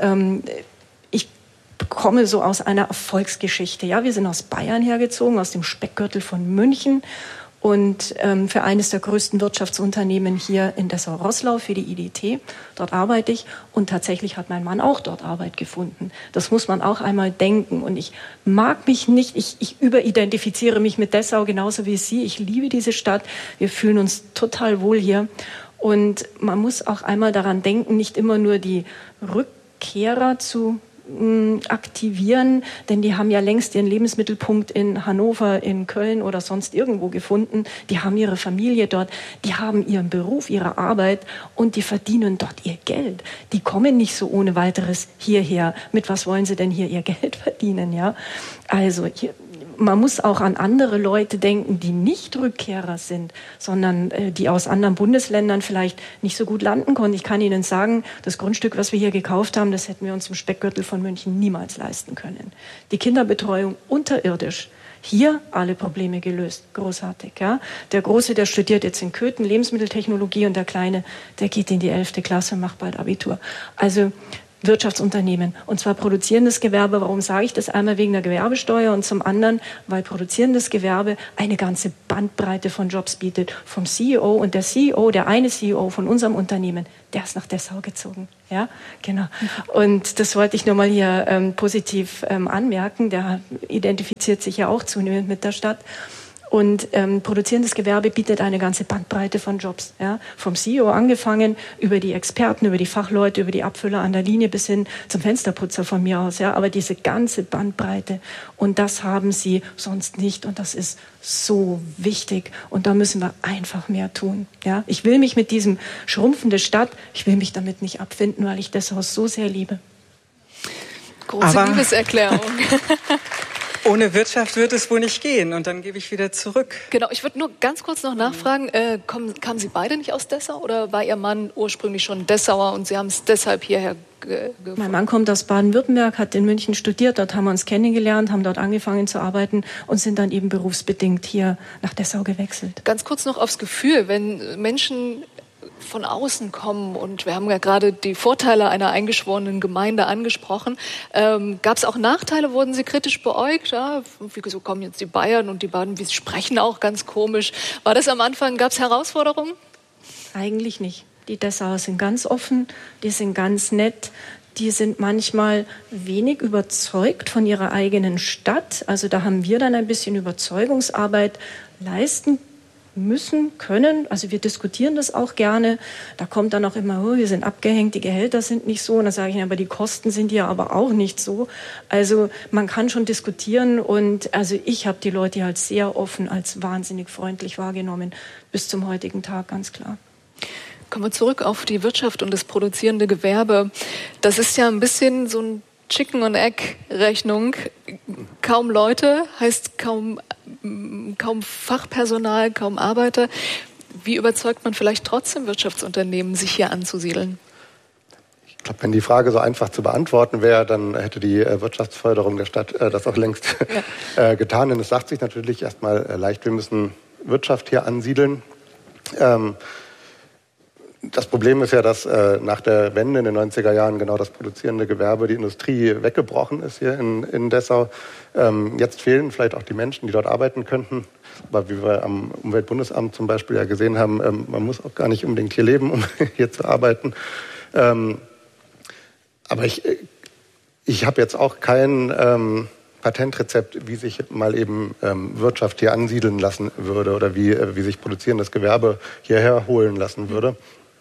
ich komme so aus einer Erfolgsgeschichte. Ja, wir sind aus Bayern hergezogen, aus dem Speckgürtel von München. Und für eines der größten Wirtschaftsunternehmen hier in Dessau-Roßlau, für die IDT. Dort arbeite ich und tatsächlich hat mein Mann auch dort Arbeit gefunden. Das muss man auch einmal denken. Und ich mag mich nicht, ich überidentifiziere mich mit Dessau genauso wie Sie. Ich liebe diese Stadt. Wir fühlen uns total wohl hier. Und man muss auch einmal daran denken, nicht immer nur die Rückkehrer zu aktivieren, denn die haben ja längst ihren Lebensmittelpunkt in Hannover, in Köln oder sonst irgendwo gefunden. Die haben ihre Familie dort, die haben ihren Beruf, ihre Arbeit und die verdienen dort ihr Geld. Die kommen nicht so ohne weiteres hierher. Mit was wollen sie denn hier ihr Geld verdienen? Ja? Also man muss auch an andere Leute denken, die nicht Rückkehrer sind, sondern die aus anderen Bundesländern vielleicht nicht so gut landen konnten. Ich kann Ihnen sagen, das Grundstück, was wir hier gekauft haben, das hätten wir uns im Speckgürtel von München niemals leisten können. Die Kinderbetreuung unterirdisch. Hier alle Probleme gelöst. Großartig. Ja? Der Große, der studiert jetzt in Köthen Lebensmitteltechnologie und der Kleine, der geht in die 11. Klasse und macht bald Abitur. Also Wirtschaftsunternehmen, und zwar produzierendes Gewerbe. Warum sage ich das? Einmal wegen der Gewerbesteuer und zum anderen, weil produzierendes Gewerbe eine ganze Bandbreite von Jobs bietet. Vom CEO, und der CEO, der eine CEO von unserem Unternehmen, der ist nach Dessau gezogen. Ja, genau. Und das wollte ich nur mal hier positiv anmerken. Der identifiziert sich ja auch zunehmend mit der Stadt. Und produzierendes Gewerbe bietet eine ganze Bandbreite von Jobs. Ja? Vom CEO angefangen, über die Experten, über die Fachleute, über die Abfüller an der Linie bis hin zum Fensterputzer von mir aus. Ja? Aber diese ganze Bandbreite. Und das haben sie sonst nicht. Und das ist so wichtig. Und da müssen wir einfach mehr tun. Ja? Ich will mich mit diesem schrumpfende Stadt, ich will mich damit nicht abfinden, weil ich Dessau so sehr liebe. Große Liebeserklärung. Ohne Wirtschaft wird es wohl nicht gehen. Und dann gebe ich wieder zurück. Genau, ich würde nur ganz kurz noch nachfragen, kamen Sie beide nicht aus Dessau oder war Ihr Mann ursprünglich schon Dessauer und Sie haben es deshalb hierher gefunden? Mein Mann kommt aus Baden-Württemberg, hat in München studiert, dort haben wir uns kennengelernt, haben dort angefangen zu arbeiten und sind dann eben berufsbedingt hier nach Dessau gewechselt. Ganz kurz noch aufs Gefühl, wenn Menschen von außen kommen, und wir haben ja gerade die Vorteile einer eingeschworenen Gemeinde angesprochen. Gab es auch Nachteile? Wurden Sie kritisch beäugt? Ja, wieso kommen jetzt die Bayern und die Baden, die sprechen auch ganz komisch. War das am Anfang, gab es Herausforderungen? Eigentlich nicht. Die Dessauer sind ganz offen, die sind ganz nett. Die sind manchmal wenig überzeugt von ihrer eigenen Stadt. Also da haben wir dann ein bisschen Überzeugungsarbeit leisten müssen, können. Also wir diskutieren das auch gerne. Da kommt dann auch immer, oh, wir sind abgehängt, die Gehälter sind nicht so. Und dann sage ich, aber die Kosten sind ja aber auch nicht so. Also man kann schon diskutieren. Und also ich habe die Leute halt sehr offen als wahnsinnig freundlich wahrgenommen. Bis zum heutigen Tag, ganz klar. Kommen wir zurück auf die Wirtschaft und das produzierende Gewerbe. Das ist ja ein bisschen so ein Chicken-and-Egg-Rechnung. Kaum Leute heißt kaum Fachpersonal, kaum Arbeiter. Wie überzeugt man vielleicht trotzdem Wirtschaftsunternehmen, sich hier anzusiedeln? Ich glaube, wenn die Frage so einfach zu beantworten wäre, dann hätte die Wirtschaftsförderung der Stadt das auch längst getan. Denn es sagt sich natürlich erstmal leicht, wir müssen Wirtschaft hier ansiedeln. Das Problem ist ja, dass nach der Wende in den 90er Jahren genau das produzierende Gewerbe, die Industrie weggebrochen ist hier in Dessau. Jetzt fehlen vielleicht auch die Menschen, die dort arbeiten könnten. Aber wie wir am Umweltbundesamt zum Beispiel ja gesehen haben, man muss auch gar nicht unbedingt hier leben, um hier zu arbeiten. Aber ich habe jetzt auch kein Patentrezept, wie sich mal eben Wirtschaft hier ansiedeln lassen würde oder wie sich produzierendes Gewerbe hierher holen lassen würde.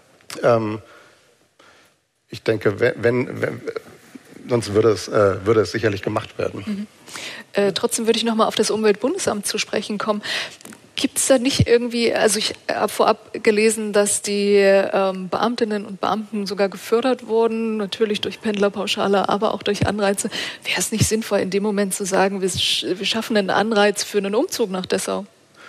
Ich denke, sonst würde es sicherlich gemacht werden. Trotzdem würde ich noch mal auf das Umweltbundesamt zu sprechen kommen. Gibt es da nicht irgendwie, also ich habe vorab gelesen, dass die Beamtinnen und Beamten sogar gefördert wurden, natürlich durch Pendlerpauschale, aber auch durch Anreize. Wäre es nicht sinnvoll, in dem Moment zu sagen, wir schaffen einen Anreiz für einen Umzug nach Dessau?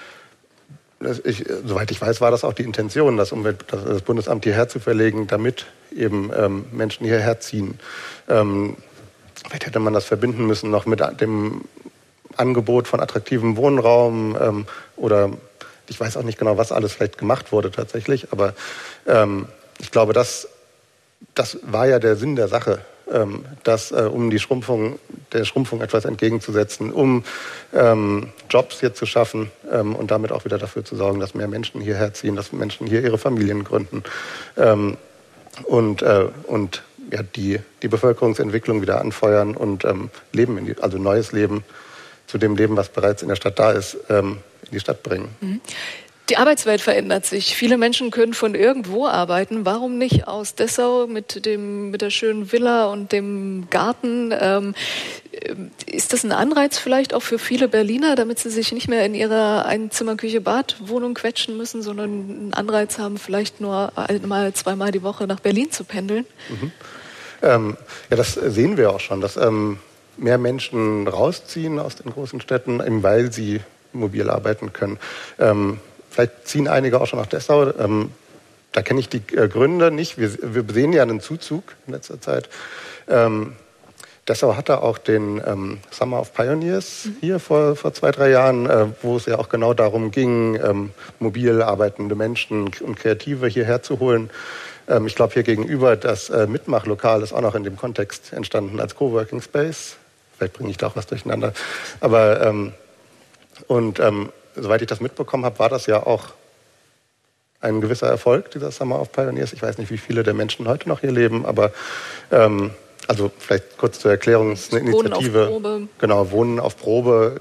Soweit ich weiß, war das auch die Intention, das Bundesamt hierher zu verlegen, damit eben Menschen hierher ziehen. Vielleicht hätte man das verbinden müssen noch mit dem Angebot von attraktivem Wohnraum oder ich weiß auch nicht genau, was alles vielleicht gemacht wurde tatsächlich, aber ich glaube, das war ja der Sinn der Sache, um der Schrumpfung etwas entgegenzusetzen, um Jobs hier zu schaffen und damit auch wieder dafür zu sorgen, dass mehr Menschen hierher ziehen, dass Menschen hier ihre Familien gründen und die Bevölkerungsentwicklung wieder anfeuern und also neues Leben zu dem Leben, was bereits in der Stadt da ist, in die Stadt bringen. Die Arbeitswelt verändert sich. Viele Menschen können von irgendwo arbeiten. Warum nicht aus Dessau mit der schönen Villa und dem Garten? Ist das ein Anreiz vielleicht auch für viele Berliner, damit sie sich nicht mehr in ihrer Einzimmer-Küche-Bad-Wohnung quetschen müssen, sondern einen Anreiz haben, vielleicht nur einmal, zweimal die Woche nach Berlin zu pendeln? Ja, das sehen wir auch schon, dass mehr Menschen rausziehen aus den großen Städten, eben weil sie mobil arbeiten können. Vielleicht ziehen einige auch schon nach Dessau. Da kenne ich die Gründe nicht. Wir sehen ja einen Zuzug in letzter Zeit. Dessau hatte auch den Summer of Pioneers hier vor 2-3 Jahren, wo es ja auch genau darum ging, mobil arbeitende Menschen und Kreative hierher zu holen. Ich glaube, hier gegenüber das Mitmachlokal ist auch noch in dem Kontext entstanden als Coworking Space. Vielleicht bringe ich da auch was durcheinander. Aber soweit ich das mitbekommen habe, war das ja auch ein gewisser Erfolg, dieser Summer of Pioneers. Ich weiß nicht, wie viele der Menschen heute noch hier leben, aber also vielleicht kurz zur Erklärung, es ist eine Initiative. Wohnen auf Probe. Genau, Wohnen auf Probe